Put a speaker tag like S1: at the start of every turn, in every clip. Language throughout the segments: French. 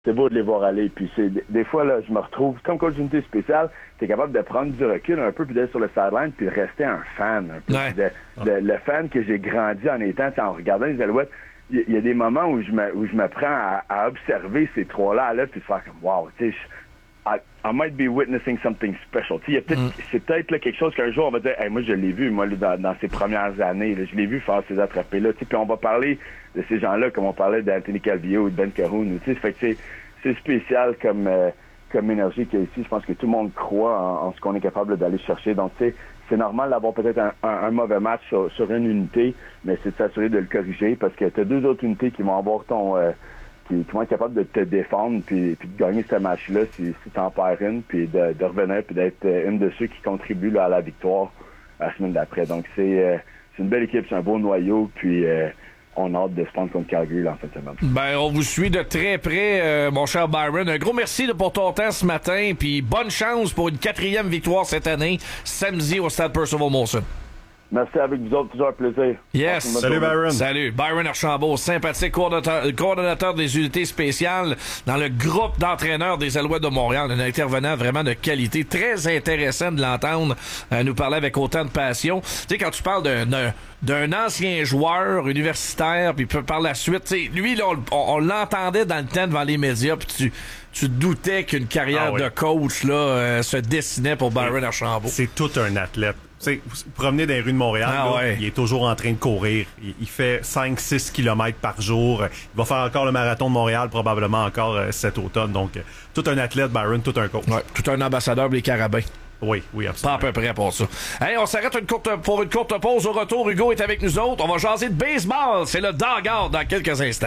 S1: c'est beau de les voir aller. Puis des fois, là, je me retrouve, comme coach d'unité spéciale, t'es capable de prendre du recul un peu, puis d'être sur le sideline, puis de rester un fan. Un peu.
S2: Ouais.
S1: Le fan que j'ai grandi en étant, en regardant les Alouettes, il y a des moments où je me prends à observer ces trois-là, là, puis de faire comme, wow, tu sais, I might be witnessing something special. C'est peut-être là, quelque chose qu'un jour on va dire, hey, moi je l'ai vu, moi là, dans ses premières années, là, je l'ai vu faire ces attrapés-là. Puis on va parler de ces gens-là comme on parlait d'Anthony Calvillo ou de Ben Cahoon. Fait que c'est spécial comme énergie qu'il y a ici. Je pense que tout le monde croit en ce qu'on est capable d'aller chercher. Donc c'est normal d'avoir peut-être un mauvais match sur une unité, mais c'est de s'assurer de le corriger parce que tu as deux autres unités qui vont avoir qui vont être capables de te défendre puis de gagner ce match-là si t'en perds une, puis de revenir puis d'être une de ceux qui contribuent là, à la victoire la semaine d'après. Donc c'est une belle équipe, c'est un beau noyau, puis on a hâte de se prendre contre Calgary là, en fin de semaine.
S2: Ben, on vous suit de très près, mon cher Byron. Un gros merci là, pour ton temps ce matin, puis bonne chance pour une 4e victoire cette année, samedi au Stade Percival Molson.
S1: Merci avec vous autres, toujours un plaisir.
S2: Yes.
S3: Salut Byron.
S2: Salut. Byron Archambault, sympathique coordonnateur des unités spéciales dans le groupe d'entraîneurs des Alouettes de Montréal. Un intervenant vraiment de qualité. Très intéressant de l'entendre nous parler avec autant de passion. Tu sais, quand tu parles d'un ancien joueur universitaire, puis par la suite, tu sais, lui, là, on l'entendait dans le temps devant les médias, puis tu doutais qu'une carrière de coach là se dessinait pour Byron Archambault.
S3: C'est tout un athlète. Tu sais, promener dans les rues de Montréal, il est toujours en train de courir. Il fait 5-6 kilomètres par jour. Il va faire encore le marathon de Montréal, probablement encore cet automne. Donc, tout un athlète, Byron, tout un coach.
S2: Ouais, tout un ambassadeur des Carabins.
S3: Oui, absolument.
S2: Pas à peu près pour ça. Hey, on s'arrête pour une courte pause. Au retour, Hugo est avec nous autres. On va jaser de baseball. C'est le Dog-Out dans quelques instants.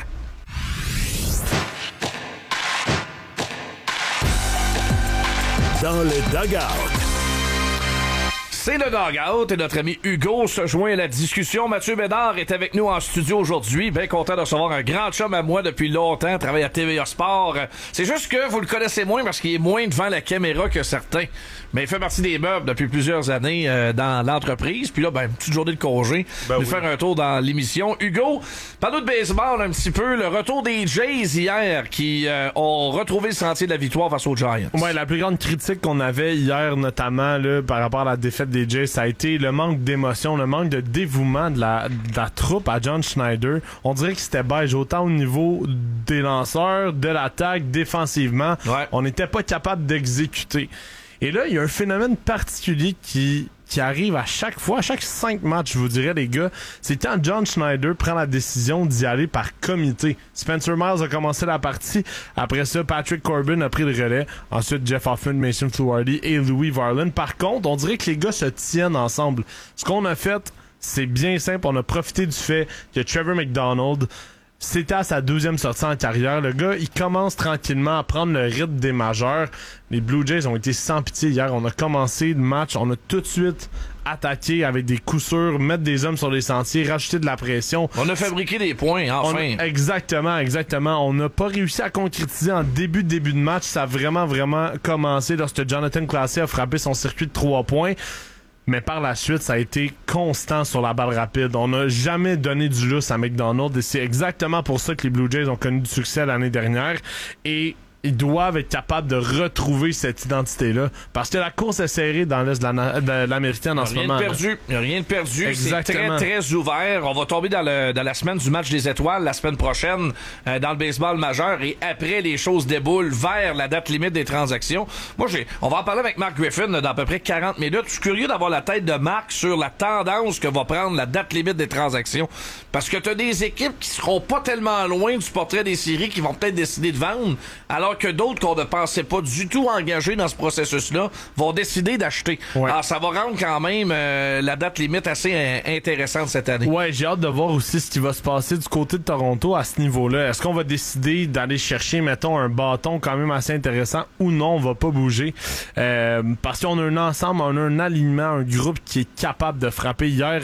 S4: Dans le Dog-Out.
S2: C'est le Dog-Out et notre ami Hugo se joint à la discussion. Mathieu Bédard est avec nous en studio aujourd'hui. Bien content de recevoir un grand chum à moi depuis longtemps. Travaille à TVA Sport. C'est juste que vous le connaissez moins parce qu'il est moins devant la caméra que certains. Mais il fait partie des meubles depuis plusieurs années dans l'entreprise. Puis là, une petite journée de congé. Faire un tour dans l'émission. Hugo, parle-nous de baseball un petit peu. Le retour des Jays hier qui ont retrouvé le sentier de la victoire face aux Giants.
S5: Ouais, la plus grande critique qu'on avait hier, notamment là, par rapport à la défaite des Jays, ça a été le manque d'émotion, le manque de dévouement de la troupe à John Schneider. On dirait que c'était beige autant au niveau des lanceurs, de l'attaque, défensivement. Ouais. On n'était pas capable d'exécuter. Et là, il y a un phénomène particulier qui arrive à chaque fois, à chaque 5 matchs, je vous dirais, les gars, c'est quand John Schneider prend la décision d'y aller par comité. Spencer Miles a commencé la partie. Après ça, Patrick Corbin a pris le relais. Ensuite, Jeff Hoffman, Mason Fluharty et Louis Varland. Par contre, on dirait que les gars se tiennent ensemble. Ce qu'on a fait, c'est bien simple. On a profité du fait que Trevor McDonald, c'était à sa 12e sortie en carrière. Le gars, il commence tranquillement à prendre le rythme des majeurs. Les Blue Jays ont été sans pitié hier. On a commencé le match. On a tout de suite attaqué avec des coups sûrs, mettre des hommes sur les sentiers, rajouter de la pression.
S2: On a fabriqué des points, enfin.
S5: Exactement. On n'a pas réussi à concrétiser en début de match. Ça a vraiment commencé lorsque Jonathan Clase a frappé son circuit de 3 points. Mais par la suite, ça a été constant sur la balle rapide. On n'a jamais donné du lousse à McDonald et c'est exactement pour ça que les Blue Jays ont connu du succès l'année dernière. Et ils doivent être capables de retrouver cette identité-là. Parce que la course est serrée dans l'Est de l'Américaine en ce moment.
S2: Il n'y a rien de perdu.
S5: Exactement.
S2: C'est très ouvert. On va tomber dans la semaine du match des étoiles, la semaine prochaine, dans le baseball majeur. Et après, les choses déboulent vers la date limite des transactions. Moi, on va en parler avec Mark Griffin dans à peu près 40 minutes. Je suis curieux d'avoir la tête de Mark sur la tendance que va prendre la date limite des transactions. Parce que tu as des équipes qui seront pas tellement loin du portrait des séries qui vont peut-être décider de vendre, alors que d'autres qu'on ne pensait pas du tout engagés dans ce processus-là vont décider d'acheter. Ouais. Alors, ça va rendre quand même la date limite assez intéressante cette année.
S5: Ouais, j'ai hâte de voir aussi ce qui va se passer du côté de Toronto à ce niveau-là. Est-ce qu'on va décider d'aller chercher, mettons, un bâton quand même assez intéressant ou non, on va pas bouger? Parce qu'on a un ensemble, on a un alignement, un groupe qui est capable de frapper. Hier,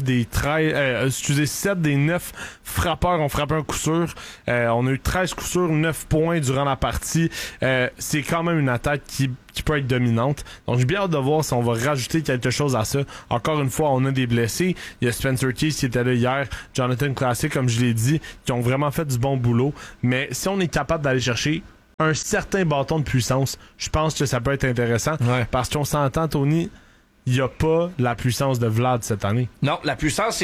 S5: 7 des 9 frappeurs ont frappé un coup sûr. On a eu 13 coups sûrs, 9 points durant la partie. C'est quand même une attaque qui peut être dominante. Donc, j'ai bien hâte de voir si on va rajouter quelque chose à ça. Encore une fois, on a des blessés. Il y a Spencer Keys qui était là hier, Jonathan Clase, comme je l'ai dit, qui ont vraiment fait du bon boulot. Mais si on est capable d'aller chercher un certain bâton de puissance, je pense que ça peut être intéressant.
S2: Ouais.
S5: Parce qu'on s'entend, Tony, il n'y a pas la puissance de Vlad cette année.
S2: Non, la puissance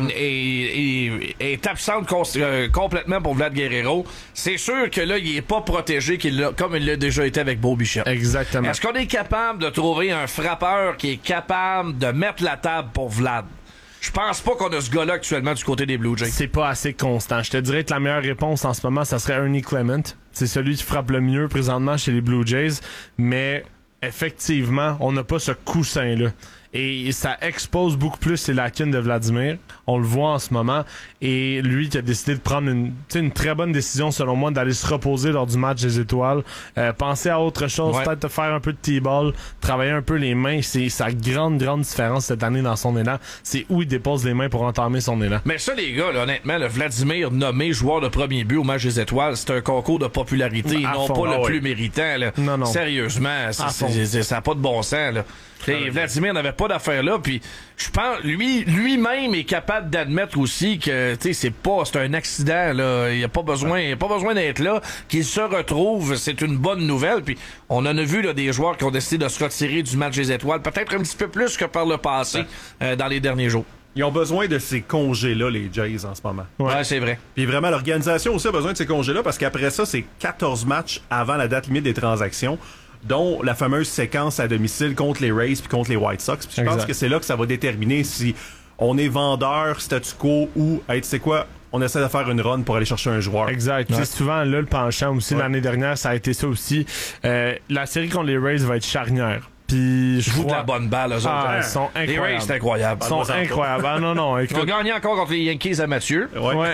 S2: est absente complètement pour Vlad Guerrero. C'est sûr que là, il est pas protégé comme il l'a déjà été avec Bo Bichette.
S5: Exactement.
S2: Est-ce qu'on est capable de trouver un frappeur qui est capable de mettre la table pour Vlad? Je pense pas qu'on a ce gars-là actuellement du côté des Blue Jays.
S5: C'est pas assez constant. Je te dirais que la meilleure réponse en ce moment, ça serait Ernie Clement. C'est celui qui frappe le mieux présentement chez les Blue Jays, mais effectivement, on n'a pas ce coussin-là. Et ça expose beaucoup plus les lacunes de Vladimir. On le voit en ce moment. Et lui qui a décidé de prendre une très bonne décision, selon moi, d'aller se reposer lors du match des étoiles. Penser à autre chose, peut-être de faire un peu de T-ball, travailler un peu les mains. C'est sa grande différence cette année dans son élan. C'est où il dépose les mains pour entamer son élan.
S2: Mais ça, les gars, là, honnêtement, le Vladimir nommé joueur de premier but au match des étoiles, c'est un concours de popularité, non pas le plus méritant. Là.
S5: Non.
S2: Sérieusement, ça n'a pas de bon sens. Là. Vladimir n'avait pas d'affaire là, puis je pense lui-même est capable d'admettre aussi que c'est un accident là, il a pas besoin d'être là, qu'il se retrouve, c'est une bonne nouvelle. Puis on en a vu là des joueurs qui ont décidé de se retirer du match des étoiles, peut-être un petit peu plus que par le passé dans les derniers jours.
S3: Ils ont besoin de ces congés-là, les Jays, en ce moment.
S2: Ouais, c'est vrai.
S3: Puis vraiment, l'organisation aussi a besoin de ces congés-là parce qu'après ça, c'est 14 matchs avant la date limite des transactions, dont la fameuse séquence à domicile contre les Rays puis contre les White Sox. Puis je pense que c'est là que ça va déterminer si on est vendeur, statu quo ou, tu sais quoi, on essaie de faire une run pour aller chercher un joueur.
S5: Exact. C'est souvent là le penchant aussi. L'année dernière, ça a été ça aussi. La série contre les Rays va être charnière. Puis je
S2: joue de la bonne balle, eux autres.
S5: Ils sont incroyables.
S2: Les Rays, c'est incroyable.
S5: Ils sont incroyables. Ah, non.
S2: Ils vont gagner encore contre les Yankees à Mathieu.
S5: Ouais.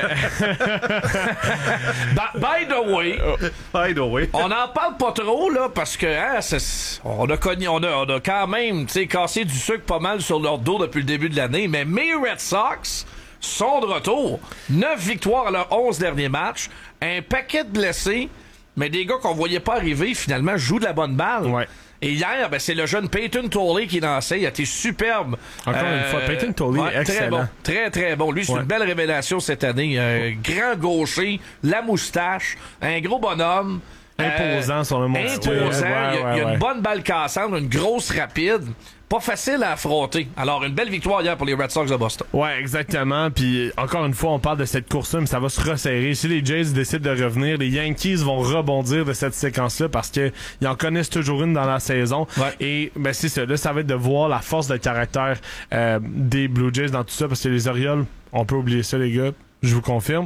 S2: By the way, on n'en parle pas trop, là, parce que on a quand même cassé du sucre pas mal sur leur dos depuis le début de l'année, mais mes Red Sox sont de retour. 9 victoires à leurs 11 derniers matchs, un paquet de blessés, mais des gars qu'on voyait pas arriver, finalement, jouent de la bonne balle.
S5: Ouais.
S2: Et hier, c'est le jeune Peyton Tolley qui lançait. Il a été superbe.
S5: Encore une fois, Peyton Tolley est excellent.
S2: Très bon. Très, très bon. Lui, c'est une belle révélation cette année. Grand gaucher, la moustache, un gros bonhomme.
S5: Imposant sur le monstrueux.
S2: Imposant. Il y a une bonne balle cassante, une grosse rapide. Pas facile à affronter. Alors, une belle victoire hier pour les Red Sox de Boston.
S5: Ouais, exactement. Puis, encore une fois, on parle de cette course-là, mais ça va se resserrer. Si les Jays décident de revenir, les Yankees vont rebondir de cette séquence-là parce qu'ils en connaissent toujours une dans la saison.
S2: Ouais.
S5: Et c'est ça. Là, ça va être de voir la force de caractère des Blue Jays dans tout ça parce que les Orioles, on peut oublier ça, les gars. Je vous confirme.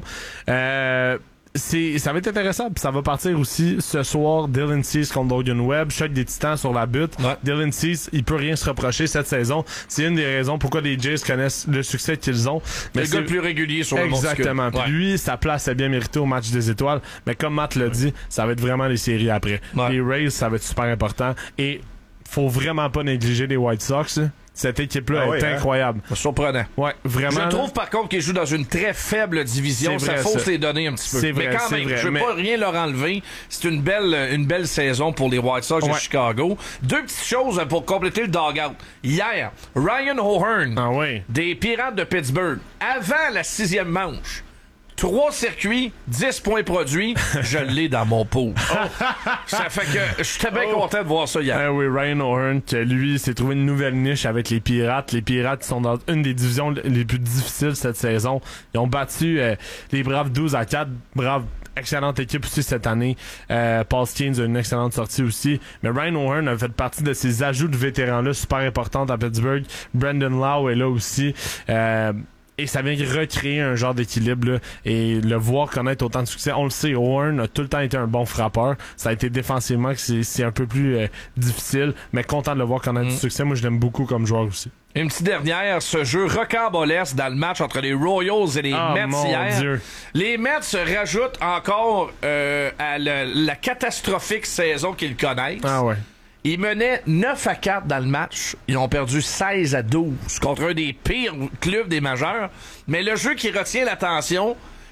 S5: Ça va être intéressant. Puis ça va partir aussi ce soir. Dylan Cease contre Logan Webb. Choc des Titans sur la butte.
S2: Ouais.
S5: Dylan Cease, il peut rien se reprocher cette saison. C'est une des raisons pourquoi les Jays connaissent le succès qu'ils ont.
S2: Mais le gars le plus régulier sur le monticule.
S5: Exactement. Puis lui, sa place est bien méritée au match des étoiles. Mais comme Matt l'a dit, ça va être vraiment les séries après.
S2: Ouais.
S5: Les Rays, ça va être super important. Et faut vraiment pas négliger les White Sox. Cette équipe-là est incroyable.
S2: Surprenant.
S5: Ouais, vraiment.
S2: Je trouve par contre qu'ils jouent dans une très faible division. Ça fausse les données un petit peu. Mais quand même, je veux pas rien leur enlever. C'est une belle saison pour les White Sox de Chicago. Deux petites choses pour compléter le dugout. Hier, Ryan O'Hearn des Pirates de Pittsburgh, avant la 6e manche, 3 circuits, 10 points produits, je l'ai dans mon pot. Ça fait que j'étais bien content de voir ça hier.
S5: Oui, Ryan O'Hearn, qui lui s'est trouvé une nouvelle niche avec les Pirates. Les Pirates sont dans une des divisions les plus difficiles cette saison. Ils ont battu les Braves 12-4. Braves, excellente équipe aussi cette année. Paul Skeens a une excellente sortie aussi. Mais Ryan O'Hearn a fait partie de ces ajouts de vétérans-là super importants à Pittsburgh. Brandon Lowe est là aussi. Et ça vient recréer un genre d'équilibre là, et le voir connaître autant de succès. On le sait, O'Hearn a tout le temps été un bon frappeur. Ça a été défensivement que c'est un peu plus difficile, mais content de le voir connaître du succès. Moi, je l'aime beaucoup comme joueur aussi.
S2: Une petite dernière, ce jeu rocambolesque dans le match entre les Royals et les Mets hier.
S5: Dieu.
S2: Les Mets se rajoutent encore à la catastrophique saison qu'ils connaissent.
S5: Ah ouais.
S2: Ils menaient 9-4 dans le match. Ils ont perdu 16-12 contre un des pires clubs des majeurs. Mais le jeu qui retient l'attention,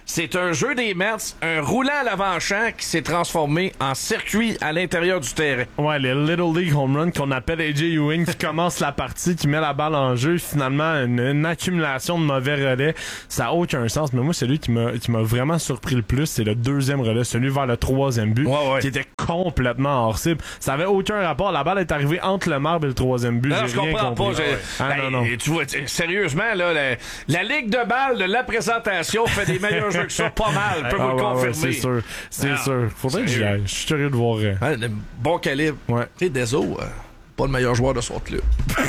S2: C'est un jeu des Mets, un roulant à l'avant-champ qui s'est transformé en circuit à l'intérieur du terrain.
S5: Ouais, les Little League home run qu'on appelle AJ Ewing qui commence la partie, qui met la balle en jeu, finalement une accumulation de mauvais relais. Ça a aucun sens. Mais moi, celui qui m'a vraiment surpris le plus, c'est le deuxième relais, celui vers le troisième but, qui était complètement hors cible. Ça avait aucun rapport. La balle est arrivée entre le marbre et le troisième but.
S2: Non, je comprends pas.
S5: Non.
S2: Tu vois, sérieusement, là, la Ligue de balle de la présentation fait des meilleurs jeux que ça, pas mal. Peux vous le confirmer.
S5: C'est sûr. Faudrait que j'y aille. Je suis curieux de voir.
S2: Bon calibre.
S5: Ouais.
S2: Tu sais, Deso, pas le meilleur joueur de son club.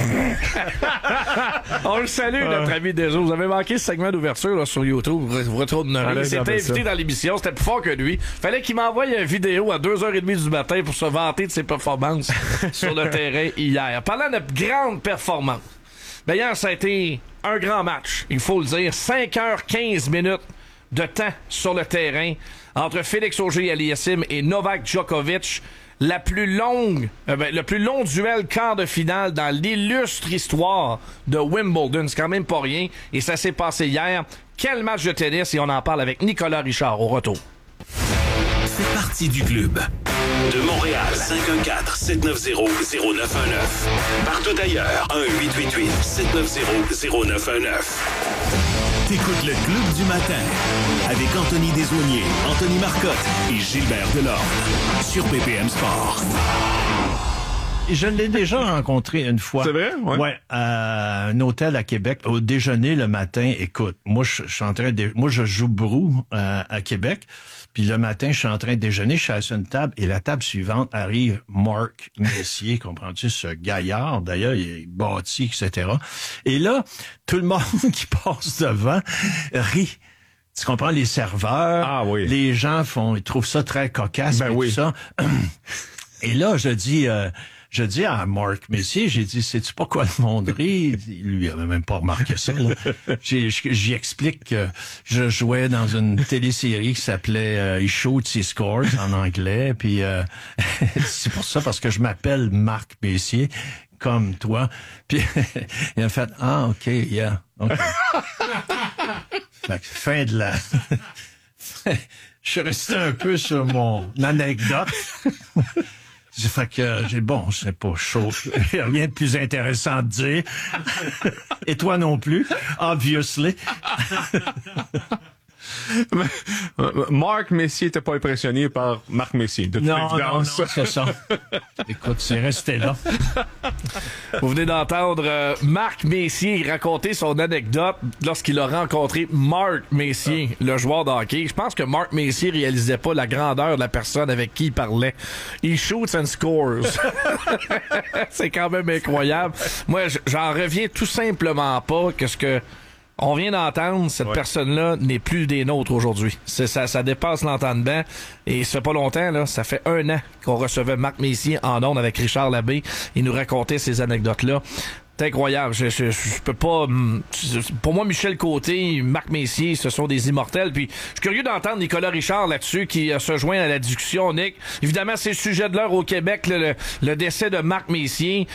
S2: On le salue, notre ami Deso. Vous avez manqué ce segment d'ouverture là, sur YouTube. Vous retournerez. Il s'était invité dans l'émission. C'était plus fort que lui. Fallait qu'il m'envoie une vidéo à 2h30 du matin pour se vanter de ses performances sur le terrain hier. Parlant de grandes performances, hier, ça a été un grand match. Il faut le dire. 5h15 minutes de temps sur le terrain entre Félix Auger-Aliassime et Novak Djokovic. Le plus long duel quart de finale dans l'illustre histoire de Wimbledon. C'est quand même pas rien. Et ça s'est passé hier. Quel match de tennis? Et on en parle avec Nicolas Richard au retour.
S4: C'est parti du club. De Montréal, 514-790-0919. Partout ailleurs, 1-888-790-0919. T'écoutes le Club du matin avec Anthony Desaulniers, Anthony Marcotte et Gilbert Delorme sur BPM Sport.
S6: Je l'ai déjà rencontré une fois.
S5: C'est vrai?
S6: Ouais, à un hôtel à Québec. Au déjeuner le matin, écoute, moi je suis en train de... Moi je joue brou à Québec. Puis le matin, je suis en train de déjeuner, je suis assis à une table et la table suivante arrive Marc Messier, comprends-tu, ce gaillard, d'ailleurs, il est bâti, etc. Et là, tout le monde qui passe devant rit. Tu comprends, les serveurs, les gens ils trouvent ça très cocasse, tout ça. Et là, je dis à Marc Messier, j'ai dit, sais-tu pas quoi le monde rit? Lui, il avait même pas remarqué ça, là. J'y explique que je jouais dans une télésérie qui s'appelait He Shoots, He Scores en anglais, puis c'est pour ça, parce que je m'appelle Marc Messier, comme toi. Puis il a fait, OK, yeah, OK. Fait que fin de la... Je suis resté un peu sur mon anecdote. J'ai fait que c'est pas chaud. Rien de plus intéressant à dire. Et toi non plus, obviously.
S7: Marc Messier n'était pas impressionné par Marc Messier, de toute évidence.
S6: Non, c'est ça. Écoute, c'est resté là.
S2: Vous venez d'entendre Marc Messier raconter son anecdote lorsqu'il a rencontré Marc Messier, le joueur de hockey. Je pense que Marc Messier réalisait pas la grandeur de la personne avec qui il parlait. He shoots and scores. C'est quand même incroyable. Moi, j'en reviens tout simplement pas que ce que on vient d'entendre, cette personne-là n'est plus des nôtres aujourd'hui. Ça dépasse l'entendement. Et ça fait pas longtemps, là, ça fait 1 an qu'on recevait Marc Messier en ondes avec Richard Labbé. Il nous racontait ces anecdotes-là. C'est incroyable. Je peux pas... Pour moi, Michel Côté, Marc Messier, ce sont des immortels. Puis, je suis curieux d'entendre Nicolas Richard là-dessus, qui se joint à la discussion. Nick, évidemment, c'est le sujet de l'heure au Québec, le décès de Marc Messier.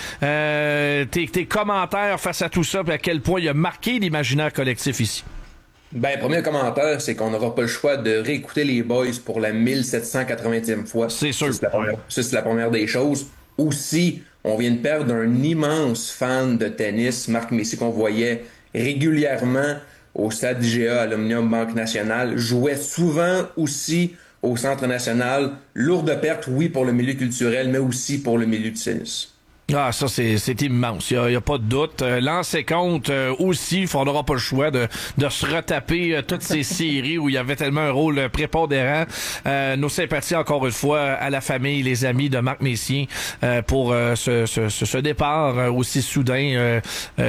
S2: Tes commentaires face à tout ça, puis à quel point il a marqué l'imaginaire collectif ici.
S8: Premier commentaire, c'est qu'on n'aura pas le choix de réécouter les Boys pour la 1780e fois.
S2: C'est sûr.
S8: Ça, c'est la première des choses. Aussi, on vient de perdre un immense fan de tennis, Marc Messier, qu'on voyait régulièrement au stade IGA, Aluminium Banque Nationale, jouait souvent aussi au Centre National. Lourde perte, oui, pour le milieu culturel, mais aussi pour le milieu du tennis.
S2: Ah, ça, c'est immense. Il y a pas de doute. Lancer compte aussi, on n'aura pas le choix de se retaper toutes ces séries où il y avait tellement un rôle prépondérant. Nos sympathies, encore une fois, à la famille, les amis de Marc Messier pour ce départ aussi soudain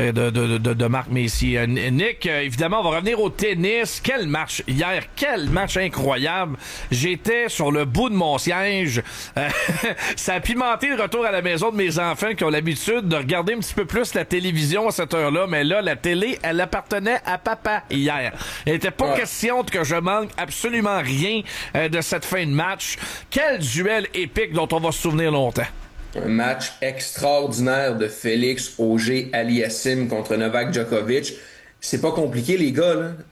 S2: de Marc Messier. Nick, évidemment, on va revenir au tennis. Quel match hier! Quel match incroyable! J'étais sur le bout de mon siège. Ça a pimenté le retour à la maison de mes enfants qui ont l'habitude de regarder un petit peu plus la télévision à cette heure-là, mais là, la télé, elle appartenait à papa hier. Il n'était pas question que je manque absolument rien de cette fin de match. Quel duel épique dont on va se souvenir longtemps.
S8: Un match extraordinaire de Félix Auger-Aliassime contre Novak Djokovic. C'est pas compliqué, les gars, là.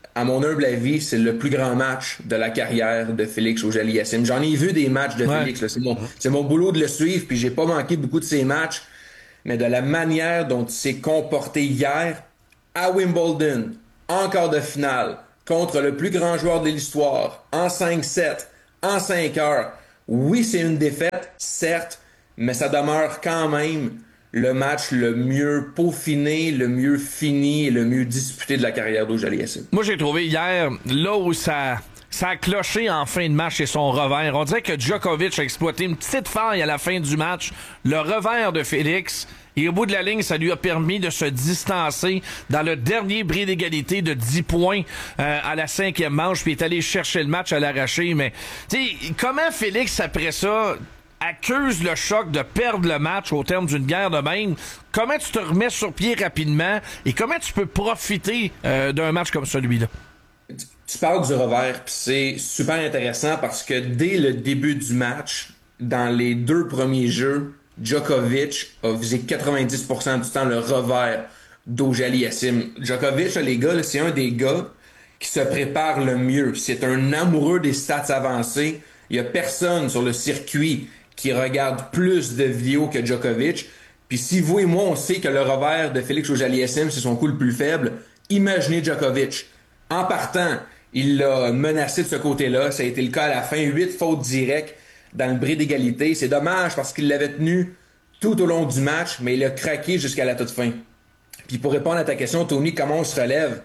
S8: à mon humble avis, c'est le plus grand match de la carrière de Félix Auger-Aliassime. J'en ai vu des matchs de Félix. Là. C'est mon boulot de le suivre, puis j'ai pas manqué beaucoup de ses matchs. Mais de la manière dont il s'est comporté hier à Wimbledon, en quart de finale, contre le plus grand joueur de l'histoire, en 5-7, en 5 heures. Oui, c'est une défaite, certes, mais ça demeure quand même le match le mieux peaufiné, le mieux fini et le mieux disputé de la carrière d'Auger-Aliassime.
S2: Moi, j'ai trouvé hier, là où ça a cloché en fin de match et son revers. On dirait que Djokovic a exploité une petite faille à la fin du match. Le revers de Félix. Et au bout de la ligne, ça lui a permis de se distancer dans le dernier bris d'égalité de 10 points à la 5e manche, puis il est allé chercher le match à l'arracher. Mais, tu sais, comment Félix, après ça, accuse le choc de perdre le match au terme d'une guerre de même? Comment tu te remets sur pied rapidement et comment tu peux profiter d'un match comme celui-là?
S8: Tu parles du revers, puis c'est super intéressant parce que dès le début du match, dans les 2 premiers jeux, Djokovic a visé 90% du temps le revers d'Auger-Aliassime. Djokovic, les gars, là, c'est un des gars qui se prépare le mieux. C'est un amoureux des stats avancées. Il y a personne sur le circuit qui regarde plus de vidéos que Djokovic. Puis si vous et moi, on sait que le revers de Félix Auger-Aliassime, c'est son coup le plus faible, imaginez Djokovic. En partant, il l'a menacé de ce côté-là. Ça a été le cas à la fin. 8 fautes directes dans le bris d'égalité. C'est dommage parce qu'il l'avait tenu tout au long du match, mais il a craqué jusqu'à la toute fin. Puis pour répondre à ta question, Tony, comment on se relève?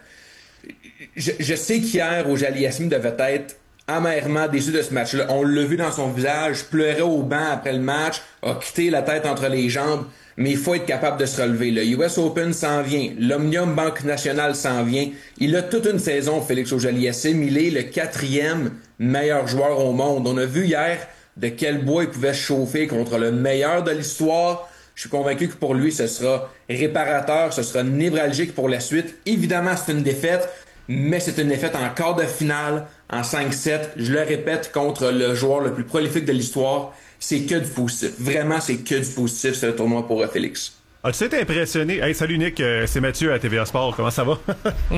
S8: Je sais qu'hier, Auger-Aliassime devait être amèrement déçu de ce match-là. On l'a vu dans son visage, pleurait au banc après le match, a quitté la tête entre les jambes, mais il faut être capable de se relever. Le US Open s'en vient, l'Omnium Banque Nationale s'en vient. Il a toute une saison, Félix Auger-Aliassime. Il est le 4e meilleur joueur au monde. On a vu hier de quel bois il pouvait se chauffer contre le meilleur de l'histoire. Je suis convaincu que pour lui, ce sera réparateur, ce sera névralgique pour la suite. Évidemment, c'est une défaite, mais c'est une défaite en quart de finale, en 5-7. Je le répète, contre le joueur le plus prolifique de l'histoire. C'est que du positif. Vraiment, c'est que du positif, ce tournoi pour Félix.
S3: As-tu été impressionné? Hey, salut Nick, c'est Mathieu à TVA Sport. Comment ça va?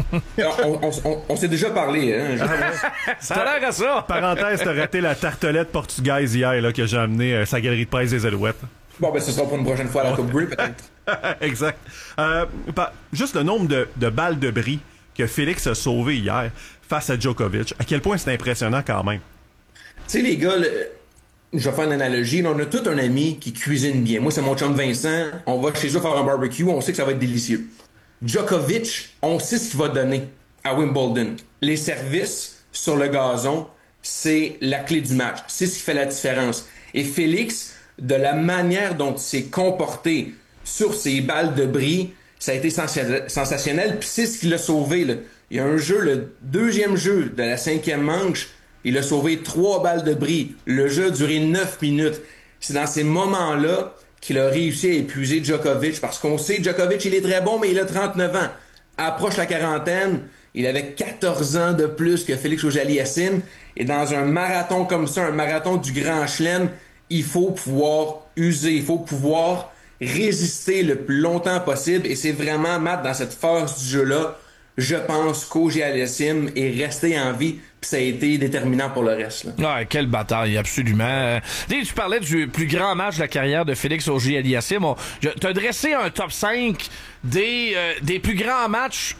S8: on s'est déjà parlé. Hein?
S2: Ça a l'air à ça.
S3: Parenthèse, t'as raté la tartelette portugaise hier là, que j'ai amené sa galerie de presse des Alouettes.
S8: Bon, ben ce sera pour une prochaine fois à la Coupe Grey, peut-être.
S3: Exact. Juste le nombre de balles de bris que Félix a sauvé hier face à Djokovic. À quel point c'est impressionnant quand même.
S8: Tu sais, les gars... Je vais faire une analogie. Là, on a tout un ami qui cuisine bien. Moi, c'est mon chum Vincent. On va chez eux faire un barbecue. On sait que ça va être délicieux. Djokovic, on sait ce qu'il va donner à Wimbledon. Les services sur le gazon, c'est la clé du match. C'est ce qui fait la différence. Et Félix, de la manière dont il s'est comporté sur ses balles de bris, ça a été sensationnel. Puis c'est ce qui l'a sauvé. Là. Il y a un jeu, le 2e jeu de la 5e manche, il a sauvé 3 balles de bris. Le jeu a duré 9 minutes. C'est dans ces moments-là qu'il a réussi à épuiser Djokovic. Parce qu'on sait, Djokovic, il est très bon, mais il a 39 ans. Approche la quarantaine. Il avait 14 ans de plus que Félix Auger-Aliassime. Et dans un marathon comme ça, un marathon du Grand Chelem, il faut pouvoir user. Il faut pouvoir résister le plus longtemps possible. Et c'est vraiment, Matt, dans cette phase du jeu-là, je pense qu'Auger-Aliassime est resté en vie, puis ça a été déterminant pour le reste. Là.
S2: Ouais, quelle bataille, absolument. Tu parlais du plus grand match de la carrière de Félix Auger-Aliassime. Tu as dressé un top 5 des plus grands matchs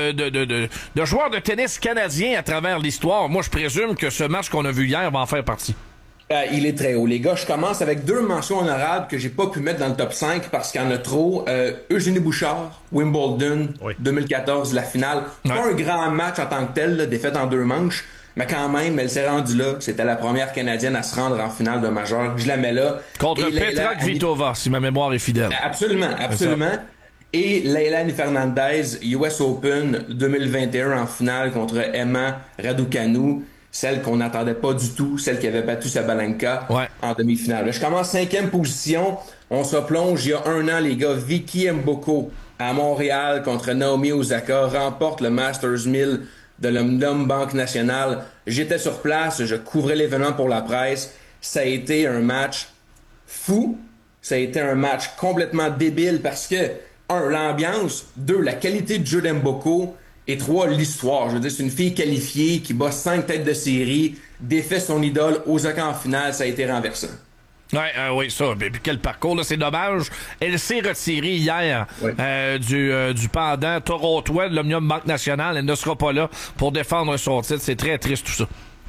S2: de joueurs de tennis canadiens à travers l'histoire. Moi, je présume que ce match qu'on a vu hier va en faire partie.
S8: Il est très haut. Les gars, je commence avec 2 mentions honorables que j'ai pas pu mettre dans le top 5 parce qu'il y en a trop. Eugénie Bouchard, Wimbledon, oui. 2014, la finale. Ouais. Pas un grand match en tant que tel, là, défaite en 2 manches, mais quand même, elle s'est rendue là. C'était la première Canadienne à se rendre en finale de majeur. Je la mets là.
S2: Contre Petra Kvitova, si ma mémoire est fidèle.
S8: Absolument, absolument. Et Leilani Fernandez, US Open 2021 en finale contre Emma Raducanu. Celle qu'on n'attendait pas du tout, celle qui avait battu Sabalenka en demi-finale. Là, je commence 5e position. On se plonge il y a 1 an, les gars. Vicky Mboko, à Montréal, contre Naomi Osaka, remporte le Masters 1000 de l'Omnium Banque Nationale. J'étais sur place, je couvrais l'événement pour la presse. Ça a été un match fou. Ça a été un match complètement débile parce que, 1, l'ambiance. 2, la qualité de jeu d'Mboko. Et 3, l'histoire. Je veux dire, c'est une fille qualifiée qui bat 5 têtes de série, défait son idole aux occasions en finale, ça a été renversant.
S2: Oui, ça. Puis quel parcours, là, c'est dommage. Elle s'est retirée hier du pendant torontois de l'Omnium Banque Nationale. Elle ne sera pas là pour défendre son titre. C'est très triste tout ça.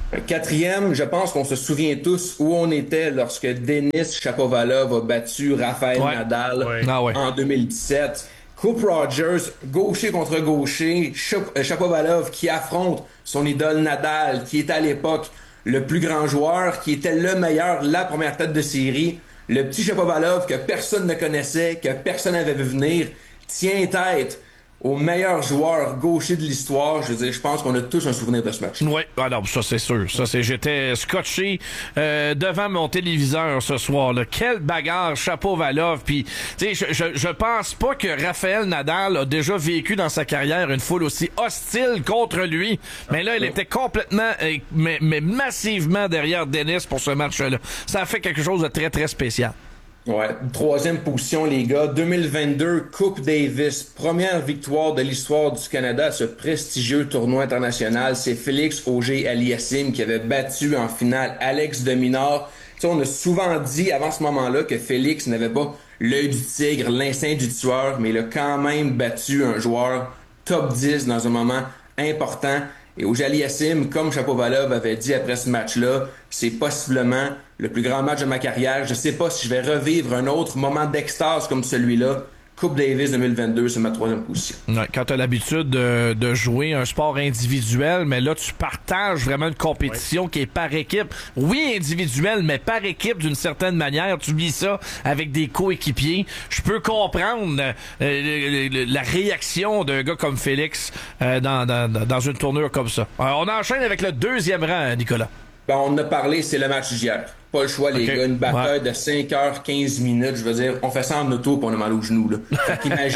S8: 4e, je pense qu'on se souvient tous où on était lorsque Denis Shapovalov a battu Rafael Nadal en 2017. Coupe Rogers, gaucher contre gaucher, Shapovalov qui affronte son idole Nadal, qui était à l'époque le plus grand joueur, qui était le meilleur, la première tête de série. Le petit Shapovalov que personne ne connaissait, que personne n'avait vu venir, tient tête au meilleur joueur gaucher de l'histoire. Je veux dire, je pense qu'on a tous un souvenir de ce match.
S2: Oui, non, ça c'est sûr. J'étais scotché devant mon téléviseur ce soir-là. Quelle bagarre, Shapovalov. Puis, tu sais, je pense pas que Rafael Nadal a déjà vécu dans sa carrière une foule aussi hostile contre lui. Mais là, il était complètement, mais massivement derrière Denis pour ce match-là. Ça a fait quelque chose de très, très spécial.
S8: Ouais, 3e position, les gars. 2022, Coupe Davis. Première victoire de l'histoire du Canada à ce prestigieux tournoi international. C'est Félix Auger-Aliassime qui avait battu en finale Alex de Minaur. Tu sais, on a souvent dit avant ce moment-là que Félix n'avait pas l'œil du tigre, l'instinct du tueur, mais il a quand même battu un joueur top 10 dans un moment important. Et Auger-Aliassime, comme Shapovalov avait dit après ce match-là, c'est possiblement le plus grand match de ma carrière. Je sais pas si je vais revivre un autre moment d'extase comme celui-là. Coupe Davis 2022, c'est ma 3e position.
S2: Ouais, quand tu as l'habitude de jouer un sport individuel, mais là, tu partages vraiment une compétition qui est par équipe. Oui, individuelle, mais par équipe d'une certaine manière. Tu vis ça avec des coéquipiers. Je peux comprendre la réaction d'un gars comme Félix dans une tournure comme ça. On enchaîne avec le 2e rang, Nicolas.
S8: Ben, on en a parlé, c'est le match d'hier. Pas le choix, les gars. Une bataille de 5h15 minutes. Je veux dire, on fait ça en auto puis on a mal aux genoux, là. Fait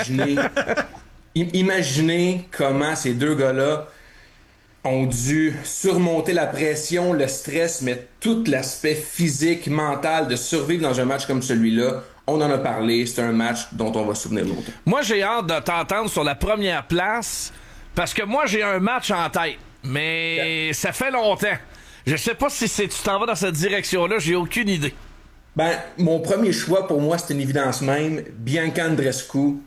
S8: qu'imaginez comment ces deux gars-là ont dû surmonter la pression, le stress, mais tout l'aspect physique, mental de survivre dans un match comme celui-là. On en a parlé. C'est un match dont on va se souvenir longtemps.
S2: Moi, j'ai hâte de t'entendre sur la première place parce que moi, j'ai un match en tête. Mais ça fait longtemps. Je sais pas si tu t'en vas dans cette direction-là, j'ai aucune idée.
S8: Ben, mon premier choix pour moi, c'est une évidence même. Bianca Andreescu,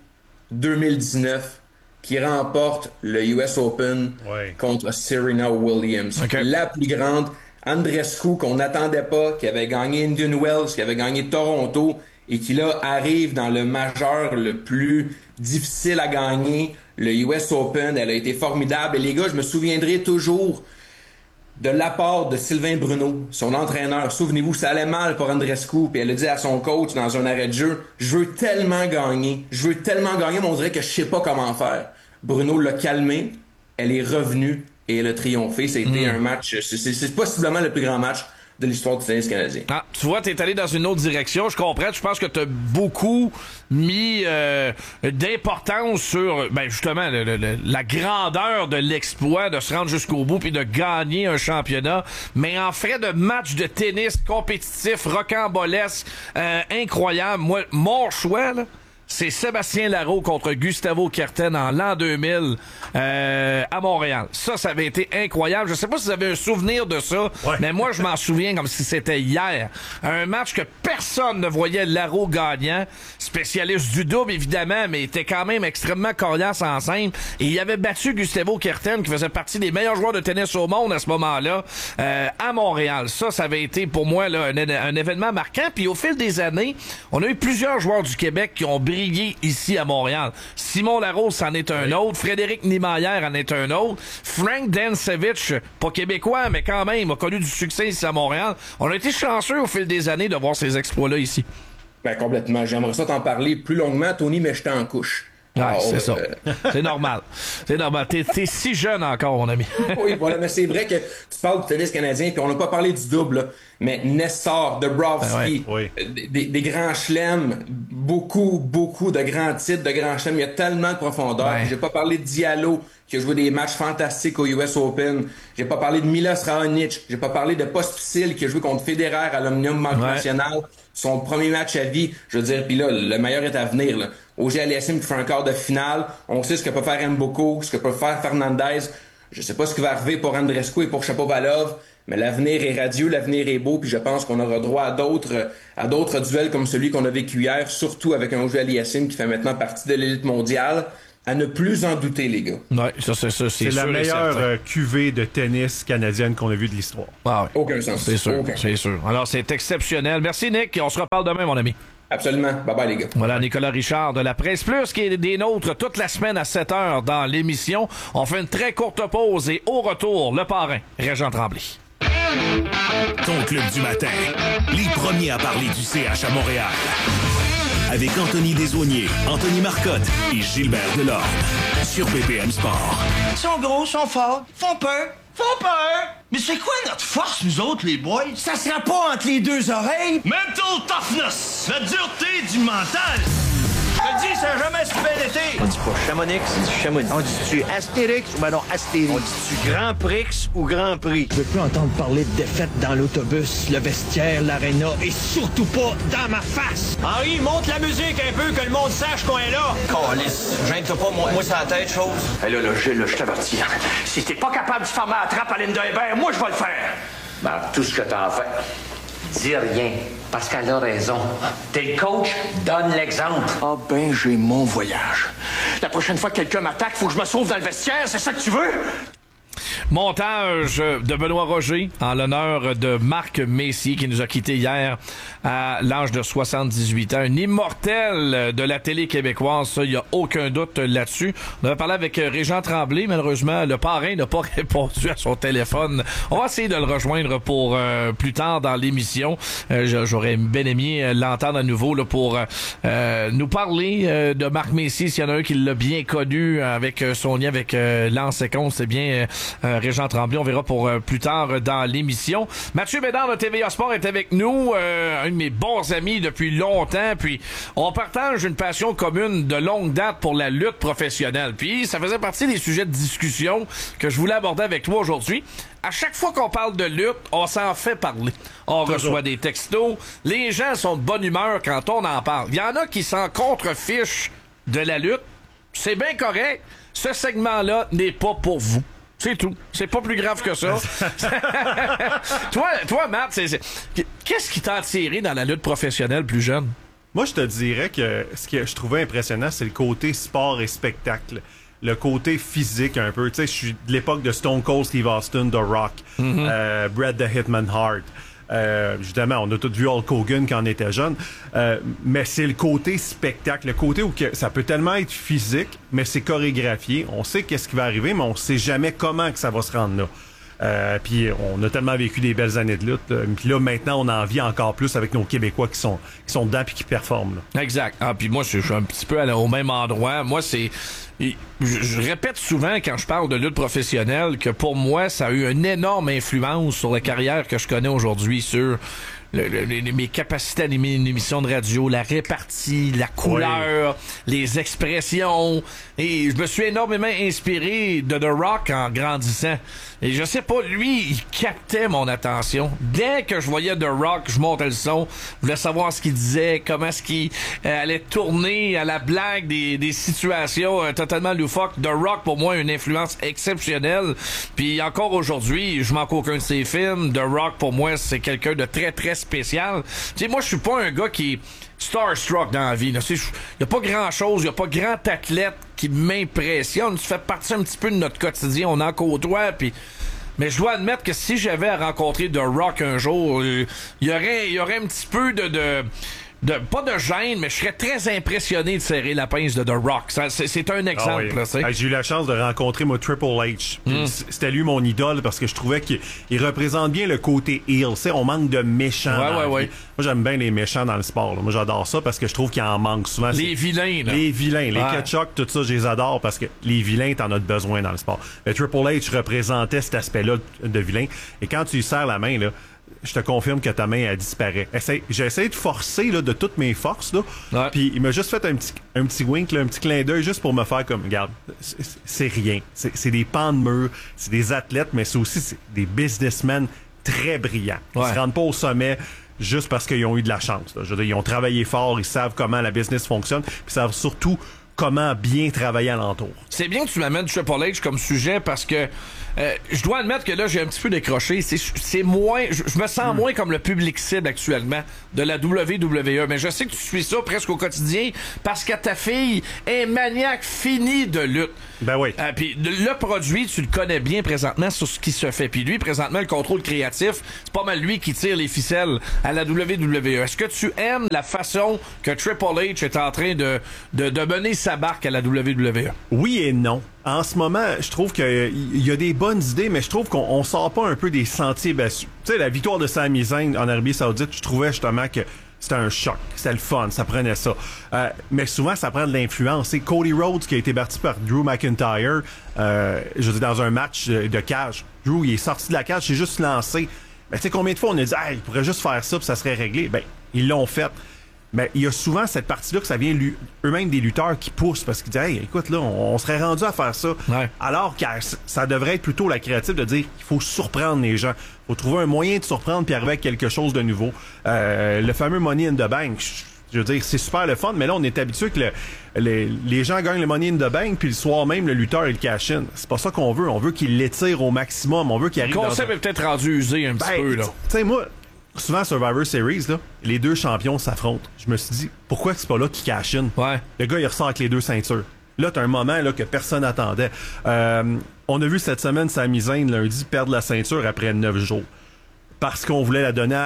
S8: 2019, qui remporte le US Open contre Serena Williams. La plus grande. Andreescu qu'on n'attendait pas, qui avait gagné Indian Wells, qui avait gagné Toronto, et qui là arrive dans le majeur le plus difficile à gagner, le US Open. Elle a été formidable. Et les gars, je me souviendrai toujours de l'apport de Sylvain Bruno, son entraîneur. Souvenez-vous, ça allait mal pour Andreescu, puis elle a dit à son coach dans un arrêt de jeu, « Je veux tellement gagner, mais on dirait que je sais pas comment faire. » Bruno l'a calmé, elle est revenue et elle a triomphé. Ça a été un match, c'est possiblement le plus grand match de l'histoire du tennis canadien.
S2: Ah, tu vois, t'es allé dans une autre direction. Je comprends. Je pense que t'as beaucoup mis d'importance sur, justement, la grandeur de l'exploit de se rendre jusqu'au bout puis de gagner un championnat. Mais en frais de match de tennis compétitif, rocambolesque, incroyable. Moi, mon choix, là, c'est Sébastien Larreau contre Gustavo Kuerten en l'an 2000 à Montréal. Ça avait été incroyable. Je sais pas si vous avez un souvenir de ça, mais moi, je m'en souviens comme si c'était hier. Un match que personne ne voyait Larreau gagnant. Spécialiste du double, évidemment, mais il était quand même extrêmement coriace en scène. Et il avait battu Gustavo Kuerten, qui faisait partie des meilleurs joueurs de tennis au monde à ce moment-là, à Montréal. Ça avait été pour moi là un événement marquant. Puis au fil des années, on a eu plusieurs joueurs du Québec qui ont brillé ici à Montréal. Simon Larose en est un autre. Frédéric Niemeyer en est un autre. Frank Dansevich, pas québécois, mais quand même, a connu du succès ici à Montréal. On a été chanceux au fil des années de voir ces exploits-là ici.
S8: Ben, complètement. J'aimerais ça t'en parler plus longuement, Tony, mais j'étais en couche.
S2: C'est ça. C'est normal. C'est normal. T'es si jeune encore, mon ami.
S8: Oui, voilà, mais c'est vrai que tu parles du tennis canadien, puis on n'a pas parlé du double, là. Mais Nestor, Dabrowski, des grands chelems, beaucoup de grands titres, de grands chelems. Il y a tellement de profondeur. J'ai pas parlé de Diallo, qui a joué des matchs fantastiques au US Open. J'ai pas parlé de Milos Raonic. J'ai pas parlé de Pospisil qui a joué contre Federer à l'Omnium Banque Nationale. Son premier match à vie. Je veux dire, puis là, le meilleur est à venir, là. Auger-Aliassime qui fait un quart de finale. On sait ce que peut faire Mboko, ce que peut faire Fernandez. Je sais pas ce qui va arriver pour Andreescu et pour Shapovalov. Mais l'avenir est radieux, l'avenir est beau, puis je pense qu'on aura droit à d'autres duels comme celui qu'on a vécu hier, surtout avec un Auger-Aliassime qui fait maintenant partie de l'élite mondiale. À ne plus en douter, les gars.
S2: Ouais, c'est
S3: la meilleure cuvée de tennis canadienne qu'on a vue de l'histoire.
S2: Ah ouais.
S8: Aucun sens.
S2: C'est sûr,
S8: Aucun.
S2: c'est sûr. Alors, c'est exceptionnel. Merci, Nick. On se reparle demain, mon ami.
S8: Absolument. Bye-bye, les gars.
S2: Voilà, Nicolas Richard de la Presse Plus qui est des nôtres toute la semaine à 7h dans l'émission. On fait une très courte pause et au retour, le parrain, Régent Tremblay.
S4: Ton club du matin. Les premiers à parler du CH à Montréal. Avec Anthony Desaulniers, Anthony Marcotte et Gilbert Delorme. Sur BPM Sport.
S9: Ils sont gros, ils sont forts, font peur. Mais c'est quoi notre force, nous autres, les boys? Ça sera pas entre les deux oreilles. Mental toughness, la dureté du mental. Je te dis, ça n'a jamais si bien été. On dit pas Chamonix, on dit Chamonix. On dit-tu Astérix ou ben non Astérix? On dit-tu Grand Prix ou Grand Prix? Je veux plus entendre parler de défaite dans l'autobus, le vestiaire, l'aréna et surtout pas dans ma face. Henri, monte la musique un peu, que le monde sache qu'on est là. Calice, gêne-toi pas, moi c'est la tête, chose. Hey là, Gilles, je t'avertis. Si t'es pas capable de fermer la trappe à Linda Hébert, moi je vais le faire. Ben, tout ce que t'as à faire. Dis rien, parce qu'elle a raison. T'es le coach, donne l'exemple. Ah ben, j'ai mon voyage. La prochaine fois que quelqu'un m'attaque, faut que je me sauve dans le vestiaire, c'est ça que tu veux?
S2: Montage de Benoît Roger en l'honneur de Marc Messier qui nous a quittés hier à l'âge de 78 ans. Un immortel de la télé québécoise, ça, il n'y a aucun doute là-dessus. On avait parlé avec Régent Tremblay, malheureusement, le parrain n'a pas répondu à son téléphone. On va essayer de le rejoindre pour plus tard dans l'émission. J'aurais bien aimé l'entendre à nouveau là, pour nous parler de Marc Messier, s'il y en a un qui l'a bien connu avec son lien avec Lance Lecomte, c'est bien Régent Tremblay. On verra pour plus tard dans l'émission. Mathieu Bédard de TVA Sport est avec nous, un de mes bons amis depuis longtemps. Puis on partage une passion commune de longue date pour la lutte professionnelle. Puis ça faisait partie des sujets de discussion que je voulais aborder avec toi aujourd'hui. À chaque fois qu'on parle de lutte, on s'en fait parler. On reçoit des textos. Les gens sont de bonne humeur quand on en parle. Il y en a qui s'en contrefichent de la lutte. C'est bien correct. Ce segment-là n'est pas pour vous. C'est tout. C'est pas plus grave que ça. toi, Matt, qu'est-ce qui t'a attiré dans la lutte professionnelle plus jeune?
S3: Moi, je te dirais que ce que je trouvais impressionnant, c'est le côté sport et spectacle. Le côté physique un peu. Tu sais, je suis de l'époque de Stone Cold Steve Austin, The Rock, Bret the Hitman Hart. Justement, on a tous vu Hulk Hogan quand on était jeune, mais c'est le côté spectacle, le côté où ça peut tellement être physique, mais c'est chorégraphié. On sait qu'est-ce qui va arriver, mais on sait jamais comment que ça va se rendre là. Puis on a tellement vécu des belles années de lutte. Puis là, maintenant, on en vit encore plus avec nos Québécois qui sont dedans puis qui performent. Là.
S2: Exact. Ah, puis moi, je suis un petit peu au même endroit. Moi, c'est... Je répète souvent quand je parle de lutte professionnelle que pour moi, ça a eu une énorme influence sur la carrière que je connais aujourd'hui, sur mes capacités à animer une émission de radio, la répartie, la couleur, les expressions. Et je me suis énormément inspiré de The Rock en grandissant. Et je sais pas, lui, il captait mon attention. Dès que je voyais The Rock, je montais le son. Je voulais savoir ce qu'il disait, comment est-ce qu'il allait tourner à la blague des situations totalement loufoques. The Rock, pour moi, a une influence exceptionnelle. Puis encore aujourd'hui, je manque aucun de ses films. The Rock, pour moi, c'est quelqu'un de très, très spécial. Tu sais, moi, je suis pas un gars qui est starstruck dans la vie. Il y a pas grand-chose, il y a pas grand athlète qui m'impressionne. Tu fais partie un petit peu de notre quotidien, on en côtoie, puis... Mais je dois admettre que si j'avais à rencontrer The Rock un jour, il y aurait un petit peu de pas de gêne, mais je serais très impressionné de serrer la pince de The Rock. C'est un exemple.
S3: J'ai eu la chance de rencontrer moi Triple H. C'était lui mon idole parce que je trouvais qu'il représente bien le côté heel. On manque de méchants. Moi, j'aime bien les méchants dans le sport. Là. Moi, j'adore ça parce que je trouve qu'il en manque souvent.
S2: Les vilains. Là.
S3: Les vilains. Les Kachuk, tout ça, je les adore parce que les vilains, t'en as besoin dans le sport. Mais Triple H représentait cet aspect-là de vilain. Et quand tu lui serres la main, là, je te confirme que ta main, elle disparaît. J'ai essayé de forcer là, de toutes mes forces, là, puis il m'a juste fait un petit wink, là, un petit clin d'œil, juste pour me faire comme, regarde, c'est rien. C'est des pans de mur, c'est des athlètes, mais c'est aussi des businessmen très brillants. Ils se rendent pas au sommet juste parce qu'ils ont eu de la chance. Là. Je veux dire, ils ont travaillé fort, ils savent comment la business fonctionne, puis ils savent surtout comment bien travailler alentour.
S2: C'est bien que tu m'amènes Triple H comme sujet parce que je dois admettre que là, j'ai un petit peu décroché. C'est moins... Je me sens moins comme le public cible actuellement de la WWE. Mais je sais que tu suis ça presque au quotidien parce que ta fille est maniaque finie de lutte.
S3: Ben oui.
S2: Puis le produit, tu le connais bien présentement sur ce qui se fait. Puis lui, présentement, le contrôle créatif, c'est pas mal lui qui tire les ficelles à la WWE. Est-ce que tu aimes la façon que Triple H est en train de mener sa barque à la WWE?
S3: Oui et non. En ce moment, je trouve qu'il y a des bonnes idées, mais je trouve qu'on sort pas un peu des sentiers battus. Tu sais, la victoire de Sami Zayn en Arabie Saoudite, je trouvais justement que c'était un choc. C'était le fun, ça prenait ça. Mais souvent, ça prend de l'influence. C'est Cody Rhodes qui a été battu par Drew McIntyre, je veux dire, dans un match de cage. Drew, il est sorti de la cage, il s'est juste lancé. Mais tu sais, combien de fois on a dit, il pourrait juste faire ça, puis ça serait réglé. Ben, ils l'ont fait. Mais il y a souvent cette partie-là que ça vient eux-mêmes des lutteurs qui poussent parce qu'ils disent, hey, écoute, là, on serait rendu à faire ça.
S2: Ouais.
S3: Alors que ça devrait être plutôt la créative de dire qu'il faut surprendre les gens. Il faut trouver un moyen de surprendre puis arriver avec quelque chose de nouveau. Le fameux Money in the Bank, je veux dire, c'est super le fun, mais là, on est habitué que les gens gagnent le Money in the Bank puis le soir même, le lutteur, il cash in. C'est pas ça qu'on veut. On veut qu'il l'étire au maximum. On veut qu'il arrive
S2: Le concept est peut-être rendu usé un petit peu, là.
S3: Tu sais, moi... Souvent, Survivor Series, là, les deux champions s'affrontent. Je me suis dit, pourquoi c'est pas là qu'il cash in?
S2: Ouais.
S3: Le gars, il ressort avec les deux ceintures. Là, t'as un moment là, que personne n'attendait. On a vu cette semaine Sami Zayn, lundi, perdre la ceinture après 9 jours. Parce qu'on voulait la donner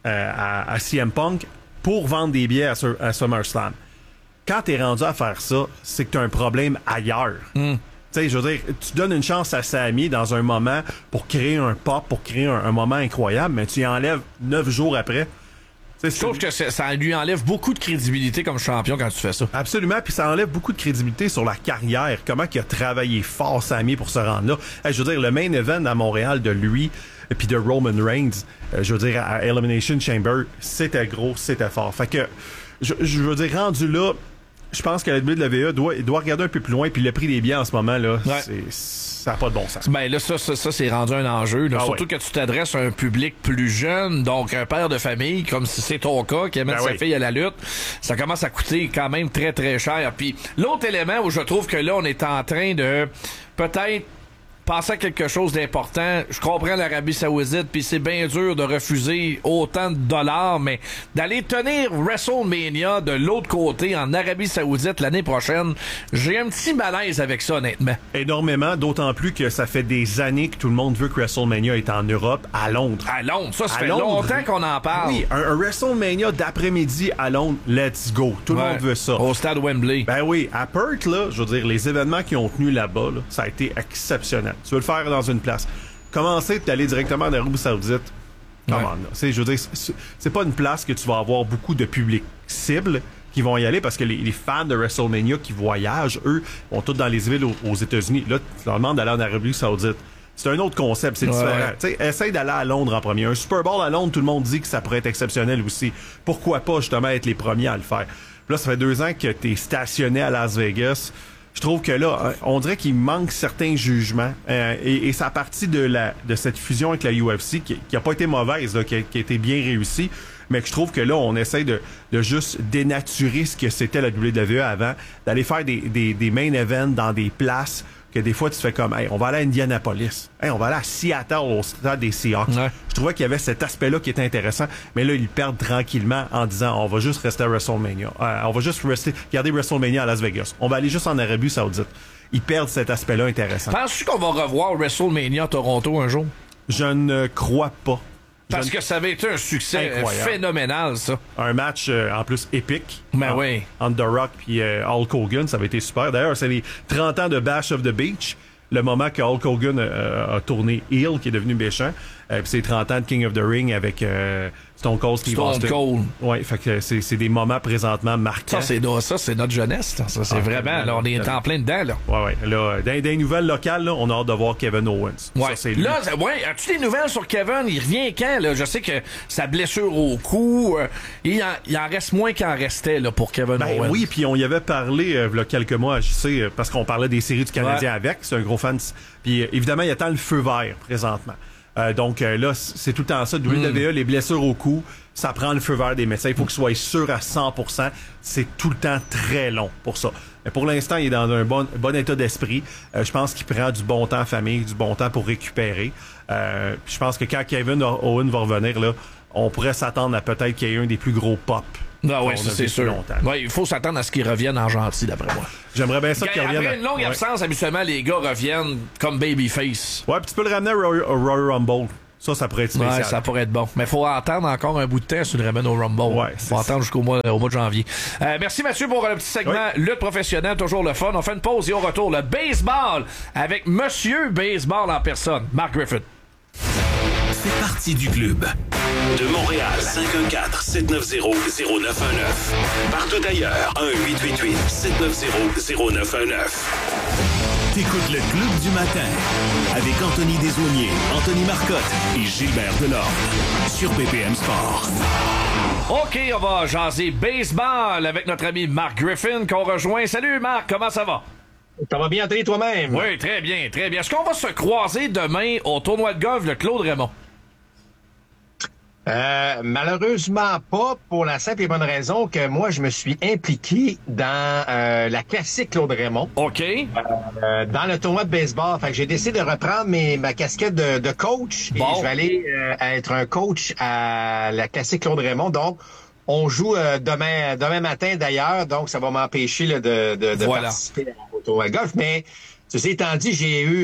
S3: à CM Punk pour vendre des billets à SummerSlam. Quand t'es rendu à faire ça, c'est que t'as un problème ailleurs. Tu sais, je veux dire, tu donnes une chance à Sami dans un moment pour créer un pop, pour créer un moment incroyable, mais tu y enlèves 9 jours après.
S2: Je trouve que ça lui enlève beaucoup de crédibilité comme champion quand tu fais ça.
S3: Absolument, puis ça enlève beaucoup de crédibilité sur la carrière. Comment il a travaillé fort, Sami, pour se rendre là. Je veux dire, le main event à Montréal de lui et puis de Roman Reigns, je veux dire, à Elimination Chamber, c'était gros, c'était fort. Fait que, je veux dire, rendu là, je pense que la WWE doit regarder un peu plus loin, puis le prix des billets en ce moment, là, ça n'a pas de bon sens.
S2: Ben là, ça c'est rendu un enjeu. Là. Surtout que tu t'adresses à un public plus jeune, donc un père de famille, comme si c'est ton cas, qui amène sa fille à la lutte, ça commence à coûter quand même très, très cher. Puis l'autre élément où je trouve que là, on est en train de peut-être penser à quelque chose d'important. Je comprends l'Arabie Saoudite, puis c'est bien dur de refuser autant de dollars, mais d'aller tenir WrestleMania de l'autre côté en Arabie Saoudite l'année prochaine, j'ai un petit malaise avec ça, honnêtement.
S3: Énormément, d'autant plus que ça fait des années que tout le monde veut que WrestleMania est en Europe, à Londres.
S2: À Londres, ça fait longtemps qu'on en parle.
S3: Oui, un WrestleMania d'après-midi à Londres, let's go. Tout le monde veut ça.
S2: Au stade Wembley.
S3: Ben oui, à Perth, là, je veux dire, les événements qui ont tenu là-bas, là, ça a été exceptionnel. Tu veux le faire dans une place. Commencer d'aller directement en Arabie Saoudite. Come on, là. Je veux dire, c'est pas une place que tu vas avoir beaucoup de public cible qui vont y aller parce que les fans de WrestleMania qui voyagent, eux, vont tous dans les villes aux États-Unis. Là, tu leur demandes d'aller en Arabie Saoudite. C'est un autre concept, c'est différent. Tu sais, essaye d'aller à Londres en premier. Un Super Bowl à Londres, tout le monde dit que ça pourrait être exceptionnel aussi. Pourquoi pas, justement, être les premiers à le faire? Puis là, ça fait 2 ans que t'es stationné à Las Vegas. Je trouve que là, on dirait qu'il manque certains jugements. Et ça a parti de cette fusion avec la UFC qui a pas été mauvaise, là, qui a été bien réussie. Mais que je trouve que là, on essaie de juste dénaturer ce que c'était la WWE avant, d'aller faire des main events dans des places que des fois tu fais comme, hey, on va aller à Indianapolis, hey, on va aller à Seattle au stade des Seahawks. Ouais. Je trouvais qu'il y avait cet aspect-là qui était intéressant, mais là ils perdent tranquillement en disant, on va juste rester à WrestleMania, on va juste garder WrestleMania à Las Vegas, on va aller juste en Arabie Saoudite. Ils perdent cet aspect-là intéressant.
S2: Penses-tu qu'on va revoir WrestleMania Toronto un jour?
S3: Je ne crois pas.
S2: Parce que ça avait été un succès phénoménal, ça.
S3: Un match, en plus, épique.
S2: Ben oui.
S3: Entre The Rock puis Hulk Hogan, ça avait été super. D'ailleurs, c'est les 30 ans de Bash of the Beach, le moment que Hulk Hogan a tourné heel, qui est devenu méchant. Puis c'est 30 ans de King of the Ring avec Stone Cold Steve Austin.
S2: Cold.
S3: Ouais, fait que c'est des moments présentement marquants.
S2: Ça, c'est notre jeunesse. Ça, c'est vraiment... Là, on est en plein dedans, là.
S3: Ouais. Là, dans les nouvelles locales, là, on a hâte de voir Kevin Owens.
S2: Ouais.
S3: Ça,
S2: là, as-tu des nouvelles sur Kevin? Il revient quand, là? Je sais que sa blessure au cou, il en reste moins qu'il en restait, là, pour Kevin Owens.
S3: Oui, puis on y avait parlé, il y a quelques mois, je sais, parce qu'on parlait des séries du Canadien avec. C'est un gros fan. Puis évidemment, il attend le feu vert, présentement. Donc là, c'est tout le temps ça. WWE, les blessures au cou, ça prend le feu vert des médecins. Il faut qu'ils soient sûrs à 100%. C'est tout le temps très long pour ça. Mais pour l'instant, il est dans un bon état d'esprit. Je pense qu'il prend du bon temps en famille, du bon temps pour récupérer. Je pense que quand Kevin Owens va revenir, là, on pourrait s'attendre à peut-être qu'il y ait un des plus gros pop.
S2: Ah oui, c'est sûr. Ouais, il faut s'attendre à ce qu'ils reviennent en gentil, d'après moi.
S3: J'aimerais bien ça qu'ils reviennent.
S2: Après une longue absence, habituellement, les gars reviennent comme babyface.
S3: Ouais, puis tu peux le ramener au Royal Rumble. Ça pourrait être spécial.
S2: Ouais, ça pourrait être bon. Mais il faut attendre encore un bout de temps si tu le ramènes au Rumble.
S3: Ouais,
S2: faut attendre jusqu'au mois de janvier. Merci Mathieu pour le petit segment lutte professionnelle, toujours le fun. On fait une pause et on retourne le baseball avec Monsieur Baseball en personne, Mark Griffith.
S4: Fais partie du club. De Montréal, 514-790-0919. Partout ailleurs, 1-888-790-0919. T'écoutes le Club du matin avec Anthony Desaulniers, Anthony Marcotte et Gilbert Delorme sur BPM Sport.
S2: OK, on va jaser baseball avec notre ami Mark Griffin qu'on rejoint. Salut Marc, comment ça va?
S10: Ça va bien, Anthony, toi-même?
S2: Oui, très bien, très bien. Est-ce qu'on va se croiser demain au tournoi de golf de Claude Raymond?
S10: Malheureusement pas, pour la simple et bonne raison que moi, je me suis impliqué dans la classique Claude Raymond.
S2: OK.
S10: Dans le tournoi de baseball. Fait que j'ai décidé de reprendre ma casquette de coach. Bon. Et je vais aller être un coach à la classique Claude Raymond. Donc, on joue demain matin d'ailleurs. Donc, ça va m'empêcher là, de participer au tournoi de golf. Mais ceci étant dit, j'y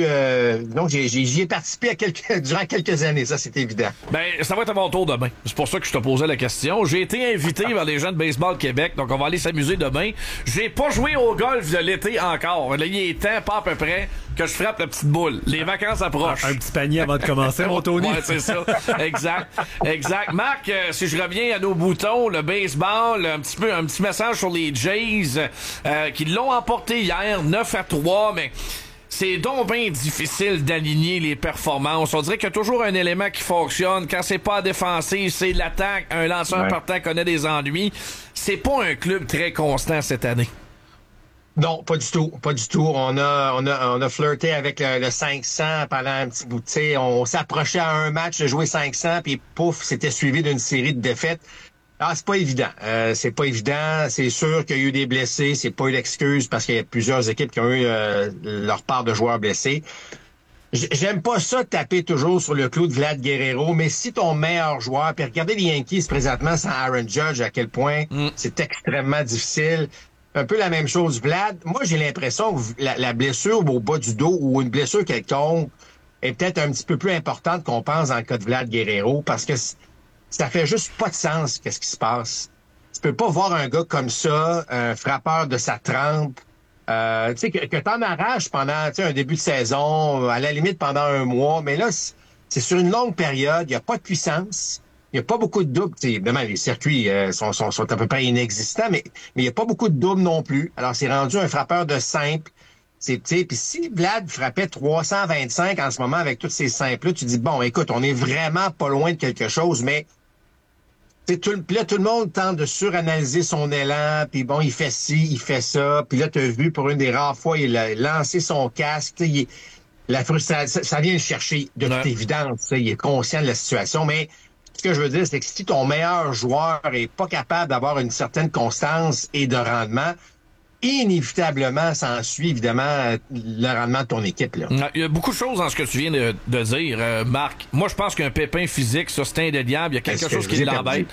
S10: ai participé durant quelques années, ça c'est évident.
S2: Ben, ça va être à mon tour demain. C'est pour ça que je te posais la question. J'ai été invité par les gens de Baseball Québec, donc on va aller s'amuser demain. J'ai pas joué au golf de l'été encore. Là, il est temps, pas à peu près, que je frappe la petite boule. Les vacances approchent.
S3: Un petit panier avant de commencer, mon Tony.
S2: Ouais, c'est ça. Exact. Marc, si je reviens à nos boutons, le baseball, un petit message sur les Jays, qui l'ont emporté hier, 9-3, mais c'est donc bien difficile d'aligner les performances. On dirait qu'il y a toujours un élément qui fonctionne. Quand c'est pas défensif, c'est l'attaque. Un lanceur partant connaît des ennuis. C'est pas un club très constant cette année.
S10: Non, pas du tout. Pas du tout. On a flirté avec le 500 pendant un petit bout. On s'approchait à un match de jouer 500, puis pouf, c'était suivi d'une série de défaites. Ah, c'est pas évident. C'est pas évident. C'est sûr qu'il y a eu des blessés. C'est pas une excuse parce qu'il y a plusieurs équipes qui ont eu leur part de joueurs blessés. J'aime pas ça taper toujours sur le clou de Vlad Guerrero, mais si ton meilleur joueur, puis regardez les Yankees présentement sans Aaron Judge, à quel point c'est extrêmement difficile. Un peu la même chose, Vlad. Moi, j'ai l'impression que la blessure au bas du dos ou une blessure quelconque est peut-être un petit peu plus importante qu'on pense dans le cas de Vlad Guerrero parce que ça fait juste pas de sens qu'est-ce qui se passe. Tu peux pas voir un gars comme ça, un frappeur de sa trempe, tu sais, que t'en arraches pendant un début de saison, à la limite pendant un mois, mais là, c'est sur une longue période, il n'y a pas de puissance, il n'y a pas beaucoup de doubles. Évidemment, les circuits sont à peu près inexistants, mais il n'y a pas beaucoup de doubles non plus. Alors, c'est rendu un frappeur de simple. Puis si Vlad frappait 325 en ce moment avec tous ces simples-là, tu dis, bon, écoute, on est vraiment pas loin de quelque chose, mais tout le monde tente de suranalyser son élan, puis bon, il fait ci, il fait ça, puis là, tu as vu, pour une des rares fois, il a lancé son casque, la frustration, ça vient le chercher de toute évidence, il est conscient de la situation, mais ce que je veux dire, c'est que si ton meilleur joueur est pas capable d'avoir une certaine constance et de rendement, inévitablement, s'ensuit évidemment le rendement de ton équipe. Là.
S2: Il y a beaucoup de choses dans ce que tu viens de dire, Marc. Moi, je pense qu'un pépin physique, ça, c'est indéniable. Il y a quelque chose qui l'embête.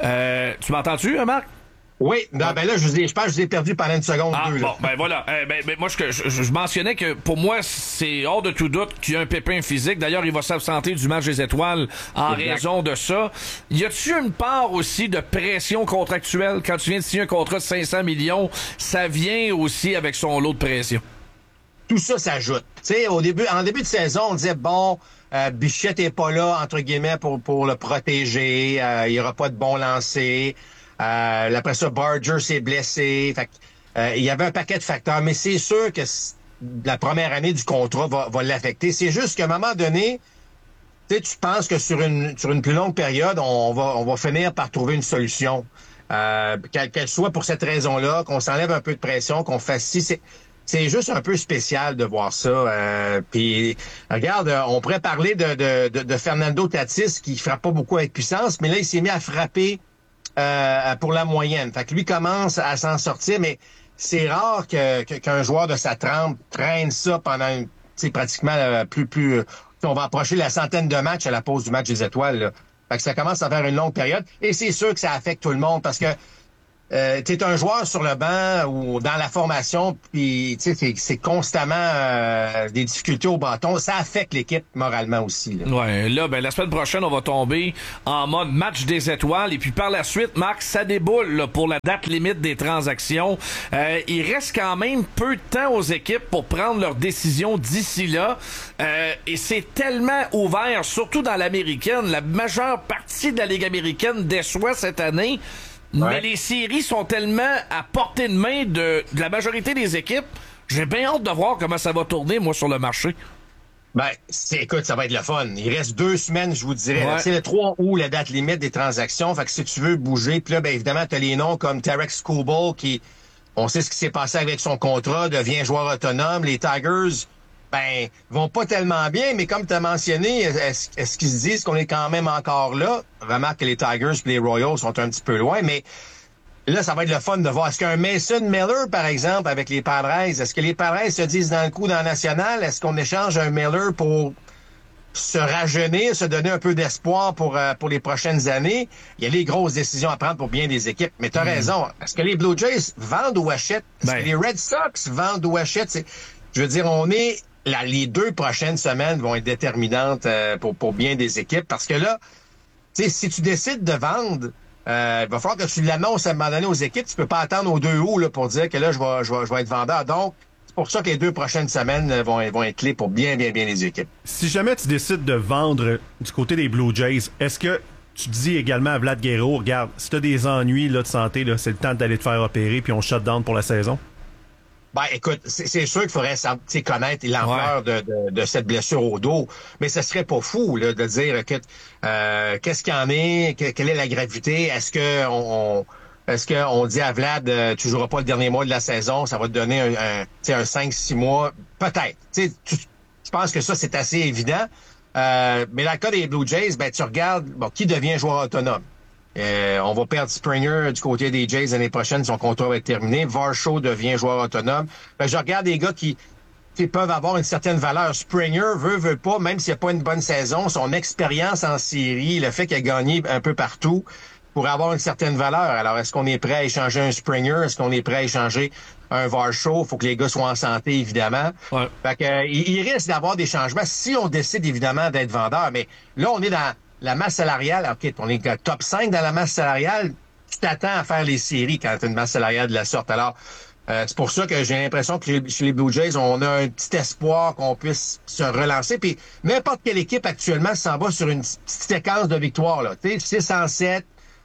S2: Tu m'entends-tu, Marc?
S10: Oui, ben là, je pense que je vous ai perdu pendant une seconde ou deux.
S2: Bon, ben voilà. Moi, je mentionnais que pour moi, c'est hors de tout doute qu'il y a un pépin physique. D'ailleurs, il va s'absenter du match des étoiles en raison de ça. Y a-tu une part aussi de pression contractuelle? Quand tu viens de signer un contrat de 500 millions, ça vient aussi avec son lot de pression.
S10: Tout ça s'ajoute. Tu sais, en début de saison, on disait, bon, Bichette est pas là, entre guillemets, pour le protéger. Il y aura pas de bon lancer. Après ça, Barger s'est blessé. Fait il y avait un paquet de facteurs, mais c'est sûr que la première année du contrat va l'affecter. C'est juste qu'à un moment donné, tu penses que sur une plus longue période, on va finir par trouver une solution. Qu'elle soit pour cette raison-là, qu'on s'enlève un peu de pression, qu'on fasse ci. C'est juste un peu spécial de voir ça. Puis regarde, on pourrait parler de Fernando Tatis qui frappe pas beaucoup avec puissance, mais là, il s'est mis à frapper pour la moyenne. Fait que lui commence à s'en sortir, mais c'est rare qu'un joueur de sa trempe traîne ça pendant pratiquement plus on va approcher la centaine de matchs à la pause du match des étoiles. Là. Fait que ça commence à faire une longue période. Et c'est sûr que ça affecte tout le monde parce que t'es un joueur sur le banc ou dans la formation, puis c'est constamment des difficultés au bâton. Ça affecte l'équipe moralement aussi. Là.
S2: Ouais, là, la semaine prochaine, on va tomber en mode match des étoiles. Et puis par la suite, Marc, ça déboule là, pour la date limite des transactions. Il reste quand même peu de temps aux équipes pour prendre leurs décisions d'ici là. Et c'est tellement ouvert, surtout dans l'américaine. La majeure partie de la Ligue américaine déçoit cette année. Ouais. Mais les séries sont tellement à portée de main de la majorité des équipes. J'ai bien hâte de voir comment ça va tourner, moi, sur le marché.
S10: Écoute, ça va être le fun. Il reste 2 semaines, je vous dirais. Ouais. C'est le 3 août, la date limite des transactions. Fait que si tu veux bouger, puis là, évidemment, t'as les noms comme Tarek Skubal qui, on sait ce qui s'est passé avec son contrat, devient joueur autonome. Les Tigers, vont pas tellement bien, mais comme tu as mentionné, est-ce qu'ils se disent qu'on est quand même encore là? Vraiment que les Tigers et les Royals sont un petit peu loin, mais là, ça va être le fun de voir. Est-ce qu'un Mason Miller, par exemple, avec les Padres, est-ce que les Padres se disent dans le coup dans la nationale, est-ce qu'on échange un Miller pour se rajeunir, se donner un peu d'espoir pour les prochaines années? Il y a les grosses décisions à prendre pour bien des équipes, mais tu as raison. Est-ce que les Blue Jays vendent ou achètent? Est-ce que les Red Sox vendent ou achètent? Je veux dire, les 2 prochaines semaines vont être déterminantes pour bien des équipes parce que là, si tu décides de vendre, il va falloir que tu l'annonces à un moment donné aux équipes. Tu peux pas attendre au 2 août là, pour dire que là, je vais être vendeur. Donc, c'est pour ça que les 2 prochaines semaines vont être clés pour bien les équipes.
S3: Si jamais tu décides de vendre du côté des Blue Jays, est-ce que tu dis également à Vlad Guerrero, regarde, si tu as des ennuis là, de santé, là, c'est le temps d'aller te faire opérer puis on shut down pour la saison?
S10: Écoute, c'est sûr qu'il faudrait connaître l'ampleur de cette blessure au dos, mais ce serait pas fou là, de dire qu'est-ce qu'il y en est, quelle est la gravité, est-ce que on dit à Vlad tu joueras pas le dernier mois de la saison, ça va te donner un 5-6 mois, peut-être. Je pense que ça c'est assez évident. Mais dans le cas des Blue Jays, tu regardes qui devient joueur autonome. On va perdre Springer du côté des Jays l'année prochaine, son contrat va être terminé. Varsho devient joueur autonome. Je regarde des gars qui peuvent avoir une certaine valeur. Springer veut pas, même s'il n'y a pas une bonne saison, son expérience en série, le fait qu'il a gagné un peu partout, pourrait avoir une certaine valeur. Alors, est-ce qu'on est prêt à échanger un Springer? Est-ce qu'on est prêt à échanger un Varsho? Il faut que les gars soient en santé, évidemment. Ouais. Fait que, il risque d'avoir des changements si on décide, évidemment, d'être vendeur. Mais là, on est dans la masse salariale. OK, on est top 5 dans la masse salariale. Tu t'attends à faire les séries quand tu as une masse salariale de la sorte. Alors, c'est pour ça que j'ai l'impression que chez les Blue Jays, on a un petit espoir qu'on puisse se relancer. Puis n'importe quelle équipe actuellement s'en va sur une petite séquence de victoires. Tu sais, 6-7,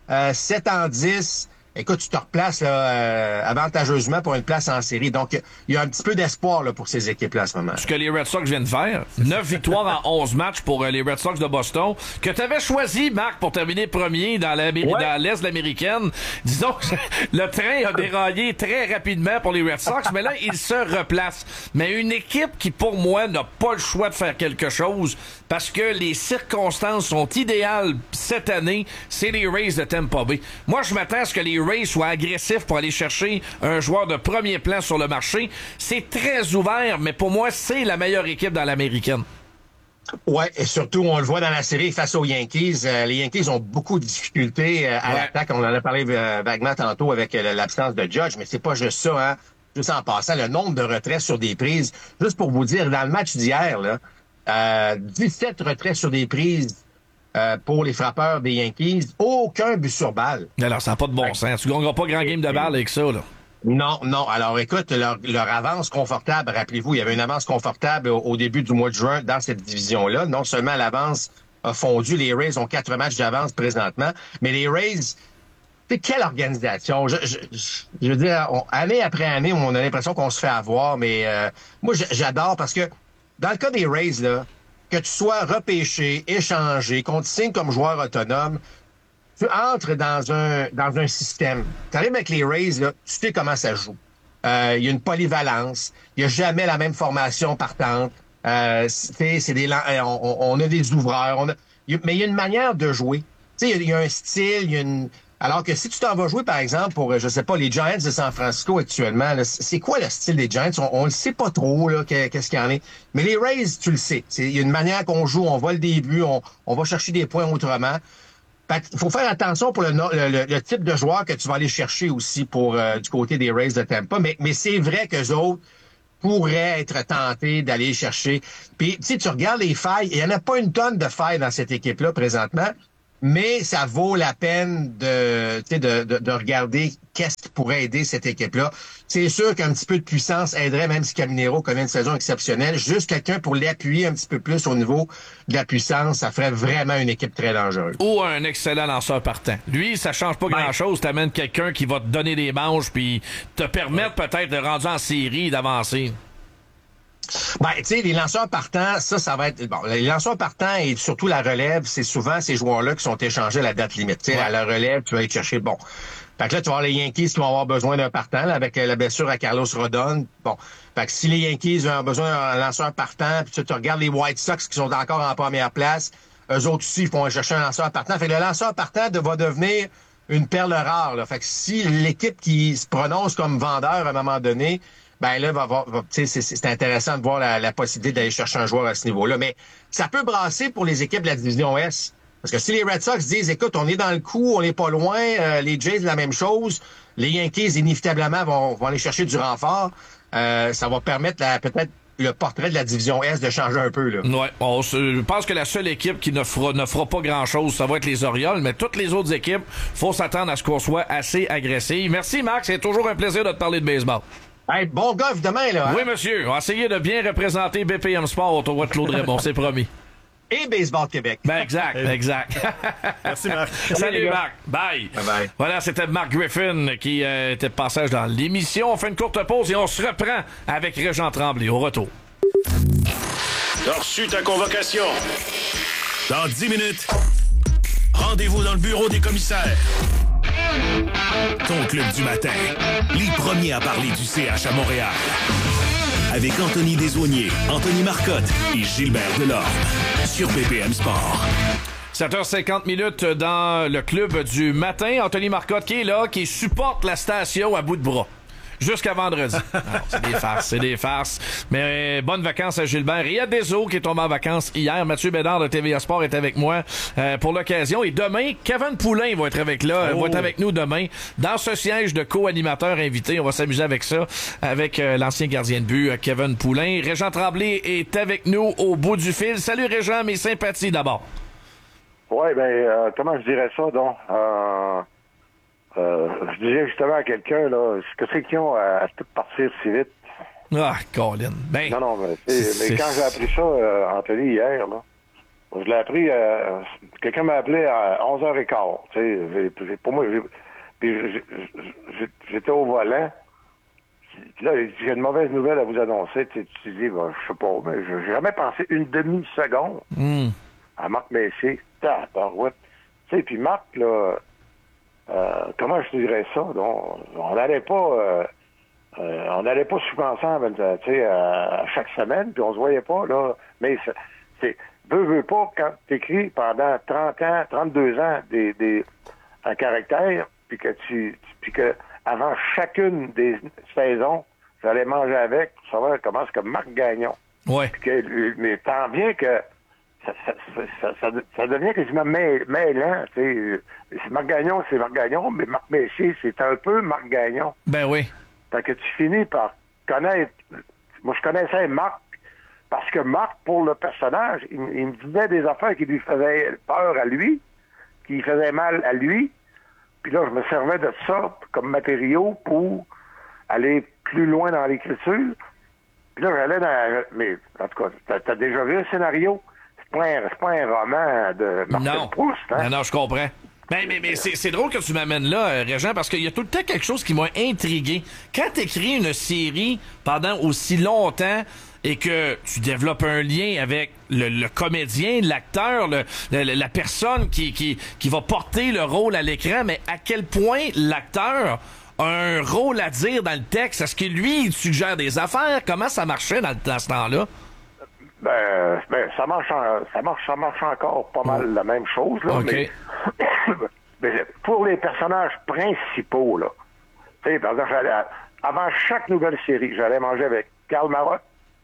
S10: 7-10. Écoute, tu te replaces avantageusement pour une place en série. Donc, il y a un petit peu d'espoir là, pour ces équipes-là à ce moment.
S2: Ce que les Red Sox viennent de faire, 9 victoires en 11 matchs pour les Red Sox de Boston, que tu avais choisi, Marc, pour terminer premier dans l'Est de l'américaine. Disons que le train a déraillé très rapidement pour les Red Sox, mais là, ils se replacent. Mais une équipe qui, pour moi, n'a pas le choix de faire quelque chose parce que les circonstances sont idéales cette année, c'est les Rays de Tampa Bay. Moi, je m'attends à ce que les Rays soient agressifs pour aller chercher un joueur de premier plan sur le marché. C'est très ouvert, mais pour moi, c'est la meilleure équipe dans l'américaine.
S10: Ouais, et surtout, on le voit dans la série face aux Yankees. Les Yankees ont beaucoup de difficultés à l'attaque. On en a parlé vaguement tantôt avec l'absence de Judge, mais c'est pas juste ça, hein. Juste en passant, le nombre de retraits sur des prises. Juste pour vous dire, dans le match d'hier, là, 17 retraits sur des prises pour les frappeurs des Yankees. Aucun but sur balle.
S2: Alors, ça n'a pas de bon sens. Tu gagneras pas grand game de balle avec ça, là.
S10: Non. Alors, écoute, leur avance confortable, rappelez-vous, il y avait une avance confortable au début du mois de juin dans cette division-là. Non seulement l'avance a fondu, les Rays ont 4 matchs d'avance présentement, mais les Rays, c'est quelle organisation? Je veux dire, année après année, on a l'impression qu'on se fait avoir, mais moi, j'adore parce que dans le cas des Rays, là, que tu sois repêché, échangé, qu'on te signe comme joueur autonome, tu entres dans un système. Tu arrives avec les Rays, là, tu sais comment ça joue. Il y a une polyvalence. Il n'y a jamais la même formation partante. On a des ouvreurs. Mais il y a une manière de jouer. Tu sais, il y a un style, Alors que si tu t'en vas jouer, par exemple, pour, je sais pas, les Giants de San Francisco actuellement, là, c'est quoi le style des Giants? On le sait pas trop, là, qu'est-ce qu'il y en est. Mais les Rays, tu le sais. Il y a une manière qu'on joue, on va le début, on va chercher des points autrement. Il faut faire attention pour le type de joueur que tu vas aller chercher aussi pour du côté des Rays de Tampa. Mais c'est vrai qu'eux autres pourraient être tentés d'aller chercher. Puis, tu regardes les failles, il n'y en a pas une tonne de failles dans cette équipe-là présentement, mais ça vaut la peine de regarder qu'est-ce qui pourrait aider cette équipe-là. C'est sûr qu'un petit peu de puissance aiderait, même si Caminero connaît une saison exceptionnelle. Juste quelqu'un pour l'appuyer un petit peu plus au niveau de la puissance, ça ferait vraiment une équipe très dangereuse.
S2: Ou un excellent lanceur partant. Lui, ça change pas grand-chose. T'amènes quelqu'un qui va te donner des manches puis te permettre peut-être de rendre en série d'avancer.
S10: Tu sais, les lanceurs partants, ça va être... Bon, les lanceurs partants et surtout la relève, c'est souvent ces joueurs-là qui sont échangés à la date limite. Tu sais, à la relève, tu vas aller chercher bon. Fait que là, tu vas avoir les Yankees qui vont avoir besoin d'un partant, là, avec la blessure à Carlos Rodon. Bon. Fait que si les Yankees ont besoin d'un lanceur partant, puis tu regardes les White Sox qui sont encore en première place, eux autres aussi, ils vont chercher un lanceur partant. Fait que le lanceur partant va devenir une perle rare, là. Fait que si l'équipe qui se prononce comme vendeur à un moment donné, ben là, c'est intéressant de voir la possibilité d'aller chercher un joueur à ce niveau-là. Mais ça peut brasser pour les équipes de la division Est. Parce que si les Red Sox disent, écoute, on est dans le coup, on n'est pas loin, les Jays, la même chose, les Yankees, inévitablement, vont aller chercher du renfort, ça va permettre peut-être le portrait de la division Est de changer un peu, là.
S2: Ouais, je pense que la seule équipe qui ne fera pas grand-chose, ça va être les Orioles, mais toutes les autres équipes, faut s'attendre à ce qu'on soit assez agressif. Merci, Marc, c'est toujours un plaisir de te parler de baseball.
S10: Hey, bon golf demain, là. Hein?
S2: Oui, monsieur. On va essayer de bien représenter BPM Sport au tournoi de Claude Raymond, c'est promis.
S10: Et Baseball Québec.
S2: Ben exact.
S3: Merci, Marc.
S2: Salut, Marc. Bye.
S10: Bye.
S2: Voilà, c'était Marc Griffin qui était de passage dans l'émission. On fait une courte pause et on se reprend avec Régent Tremblay au retour.
S4: T'as reçu ta convocation. Dans 10 minutes, rendez-vous dans le bureau des commissaires. Ton club du matin, les premiers à parler du CH à Montréal. Avec Anthony Desaulniers, Anthony Marcotte et Gilbert Delorme. Sur BPM Sport.
S2: 7h50 dans le club du matin. Anthony Marcotte qui est là, qui supporte la station à bout de bras. Jusqu'à vendredi. Alors, c'est des farces. Mais bonnes vacances à Gilbert. Et à Deso qui est tombé en vacances hier. Mathieu Bédard de TVA Sport est avec moi pour l'occasion. Et demain, Kevin Poulain va être va être avec nous demain dans ce siège de co-animateur invité. On va s'amuser avec ça, avec l'ancien gardien de but, Kevin Poulain. Régent Tremblay est avec nous au bout du fil. Salut Régent, mes sympathies d'abord.
S11: Oui, comment je dirais ça, donc? Je disais justement à quelqu'un, là, ce que c'est qu'ils ont à tout partir si vite?
S2: Ah, Colin. Ben,
S11: non, mais quand j'ai appris ça, Anthony, hier, là, je l'ai appris, quelqu'un m'a appelé à 11h15, tu sais, pour moi, j'étais au volant, là, j'ai une mauvaise nouvelle à vous annoncer, tu dis, je sais pas, mais j'ai jamais pensé une demi-seconde à Marc Messier, tu sais, puis Marc, là, comment je dirais ça? Donc, on n'allait pas souvent ensemble, tu sais, chaque semaine, puis on se voyait pas, là. Mais c'est veux pas, quand t'écris pendant 30 ans, 32 ans un caractère, puis que avant chacune des saisons, j'allais manger avec pour savoir comment c'est comme Marc Gagnon.
S2: Ouais.
S11: Mais tant bien que ça devient quasiment mêlant, tu sais. Marc Gagnon, c'est Marc Gagnon, mais Marc Messier, c'est un peu Marc Gagnon.
S2: Ben oui.
S11: Fait que tu finis par connaître... Moi, je connaissais Marc parce que Marc, pour le personnage, il me disait des affaires qui lui faisaient peur à lui, qui faisaient mal à lui. Puis là, je me servais de ça comme matériau pour aller plus loin dans l'écriture. Puis là, j'allais dans... Mais, en tout cas, t'as déjà vu un scénario? C'est pas un roman de Marcel Proust, hein?
S2: Non, je comprends. Mais c'est drôle que tu m'amènes là, Régent, parce qu'il y a tout le temps quelque chose qui m'a intrigué. Quand t'écris une série pendant aussi longtemps et que tu développes un lien avec le comédien, l'acteur, la personne qui va porter le rôle à l'écran, mais à quel point l'acteur a un rôle à dire dans le texte? Est-ce que lui, il suggère des affaires? Comment ça marchait dans ce temps-là?
S11: Ça marche encore pas mal la même chose, là.
S2: Okay.
S11: Mais pour les personnages principaux, là, tu sais, par exemple, avant chaque nouvelle série, j'allais manger avec Karl Marotte.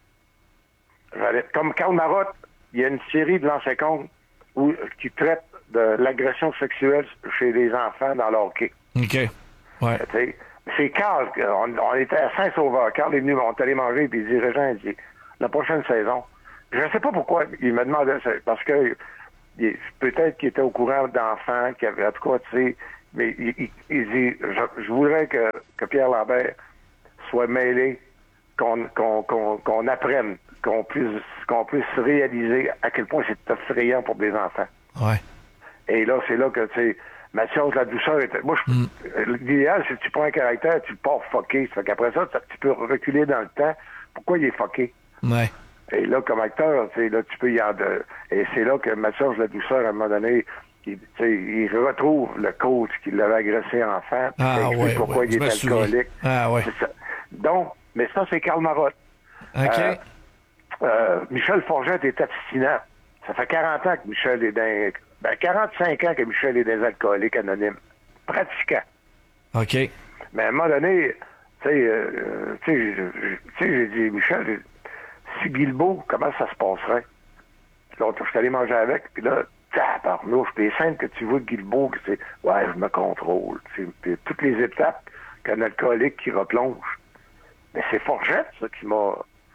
S11: Comme Karl Marotte, il y a une série de l'ancien compte qui traite de l'agression sexuelle chez les enfants dans le hockey.
S2: OK. Ouais.
S11: C'est Karl, on était à Saint-Sauveur. Karl est venu, on est allé manger, puis il dit, Régent, il dit, la prochaine saison, je ne sais pas pourquoi il me demandait ça, parce que peut-être qu'il était au courant d'enfants, qu'il avait, en tout cas, tu sais, mais il dit, je voudrais que Pierre Lambert soit mêlé, qu'on apprenne, qu'on puisse réaliser à quel point c'est effrayant pour des enfants.
S2: Ouais.
S11: Et là, c'est là que, tu sais, Mathias, la douceur était... Moi, l'idéal, c'est que tu prends un caractère, tu le pars fucké. Ça fait qu'après ça, tu peux reculer dans le temps. Pourquoi il est fucké?
S2: Ouais.
S11: Et là, comme acteur, tu sais, là, tu peux y en... Et c'est là que Mathias, la douceur, à un moment donné, il retrouve le coach qui l'avait agressé enfant. Pourquoi il est alcoolique. C'est ça. Donc, mais ça, c'est Karl Marotte.
S2: OK.
S11: Michel Forget est abstinent. Ça fait 40 ans que Michel est dans... 45 ans que Michel est des alcooliques anonymes. Pratiquant.
S2: OK.
S11: Mais à un moment donné, tu sais, j'ai dit, Michel, si Guilbeault, comment ça se passerait? Là, je suis allé manger avec, puis là, tabarnouche, puis les scènes que tu vois de Guilbeault, c'est, ouais, je me contrôle. Puis toutes les étapes qu'un alcoolique qui replonge. Mais c'est Forget, ça, qui m'a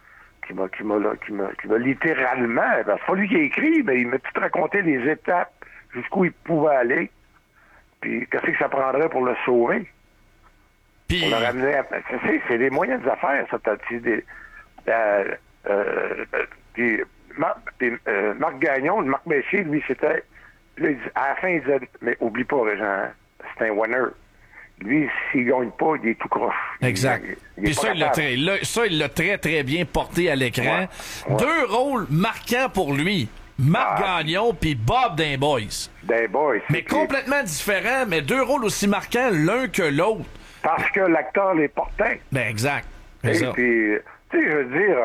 S11: littéralement, ben, c'est pas lui qui a écrit, mais il m'a tout raconté les étapes jusqu'où il pouvait aller, puis qu'est-ce que ça prendrait pour le sauver.
S2: Puis...
S11: On l'a ramené à... C'est des moyens d'affaires, ça. Puis Marc Gagnon, Marc Messier, lui, c'était... Là, à la fin, il disait, mais oublie pas, Régent, c'est un winner. Lui, s'il gagne pas, il est tout croche.
S2: Exact. Puis ça, il l'a très, très bien porté à l'écran. Ouais. Deux rôles marquants pour lui. Marc Gagnon puis Bob d'un Boys.
S11: D'un Boys.
S2: Mais complètement différents, mais deux rôles aussi marquants l'un que l'autre.
S11: Parce que l'acteur les portait.
S2: Ben exact.
S11: Et puis, tu sais, je veux dire,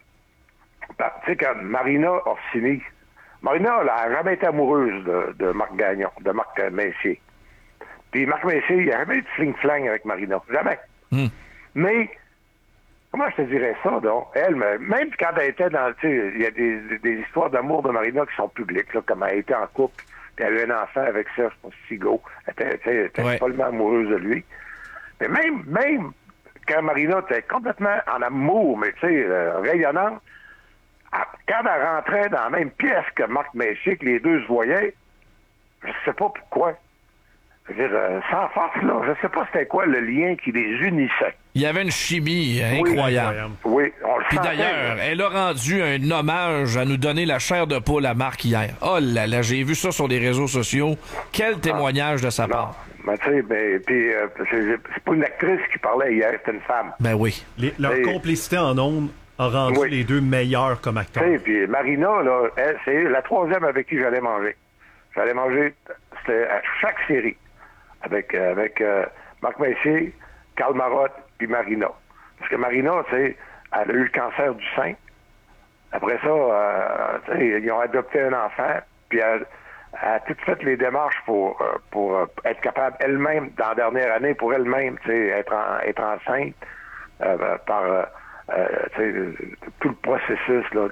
S11: tu sais, quand Marina Orsini, Marina, elle n'a jamais été amoureuse de Marc Gagnon, de Marc Messier. Puis Marc Messier, il n'a jamais eu de fling-flang avec Marina. Jamais. Mais, comment je te dirais ça, donc? Elle, même quand elle était dans, tu sais, il y a des histoires d'amour de Marina qui sont publiques, là, comme elle était en couple, puis elle a eu un enfant avec Serge Sigaud. Elle était follement amoureuse de lui. Mais même quand Marina était complètement en amour, mais tu sais, rayonnante, quand elle rentrait dans la même pièce que Marc Messier, que les deux se voyaient, je sais pas pourquoi. Je veux dire, sans force, là, je sais pas c'était quoi le lien qui les unissait.
S2: Il y avait une chimie incroyable.
S11: Oui, on le
S2: Puis d'ailleurs, elle a rendu un hommage à nous donner la chair de poule à Marc hier. Oh là là, j'ai vu ça sur les réseaux sociaux. Quel témoignage de sa part.
S11: Ben, tu sais, c'est pas une actrice qui parlait hier, c'était une femme.
S2: Ben oui.
S3: Leur complicité en ondes a rendu les deux meilleurs comme acteurs.
S11: Puis Marina, là, c'est la troisième avec qui j'allais manger. J'allais manger, c'était à chaque série. Avec Marc Messier, Karl Marotte, puis Marina. Parce que Marina, tu sais, elle a eu le cancer du sein. Après ça, tu sais, ils ont adopté un enfant, puis elle a tout fait les démarches pour être capable elle-même, dans la dernière année, pour elle-même, tu sais, être enceinte par tu sais, tout le processus là,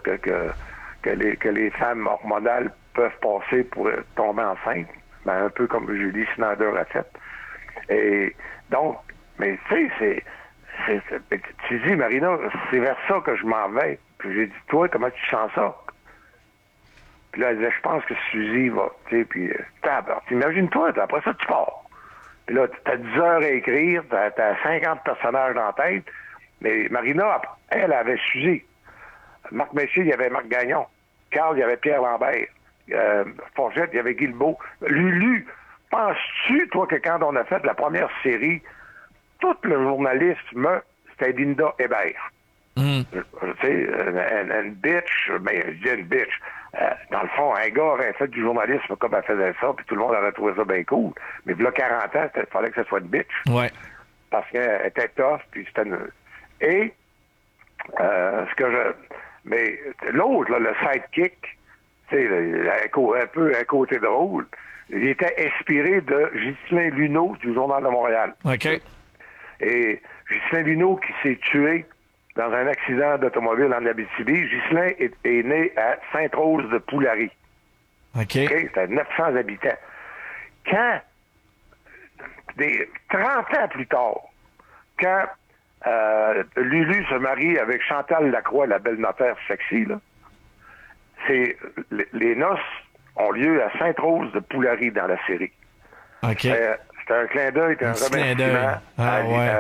S11: que les femmes hormonales peuvent passer pour tomber enceinte. Ben, un peu comme Julie Snyder a fait. Et donc, mais tu sais, tu dis, Marina, c'est vers ça que je m'en vais. Puis j'ai dit, toi, comment tu sens ça? Puis là, elle disait, je pense que Suzy va, tu sais, puis imagine-toi, après ça, tu pars. Puis là, t'as 10 heures à écrire, t'as 50 personnages dans la tête. Mais Marina, elle avait Suzy. Marc Messier, il y avait Marc Gagnon. Carl, il y avait Pierre Lambert. Forgette, il y avait Guy Lebeau. Lulu, penses-tu, toi, que quand on a fait la première série, tout le journalisme, c'était Linda Hébert. Tu sais, une bitch, mais je dis une bitch. Dans le fond, un gars aurait fait du journalisme comme elle faisait ça, puis tout le monde aurait trouvé ça bien cool. Mais il y a 40 ans, il fallait que ce soit une bitch.
S2: Ouais.
S11: Parce qu'elle était tough, puis c'était une... Et, mais l'autre, là, le sidekick, tu sais, un peu un côté drôle, il était inspiré de Ghislain Luneau du Journal de Montréal.
S2: OK.
S11: Et Ghislain Luneau qui s'est tué dans un accident d'automobile en Abitibi. Ghislain est né à Sainte-Rose de Poulary.
S2: OK.
S11: C'était 900 habitants. Quand, 30 ans plus tard, quand Lulu se marie avec Chantal Lacroix, la belle notaire sexy, là, les noces ont lieu à Sainte-Rose de Poulary dans la série.
S2: OK.
S11: C'était un clin d'œil, un remerciement
S2: Ah, ouais.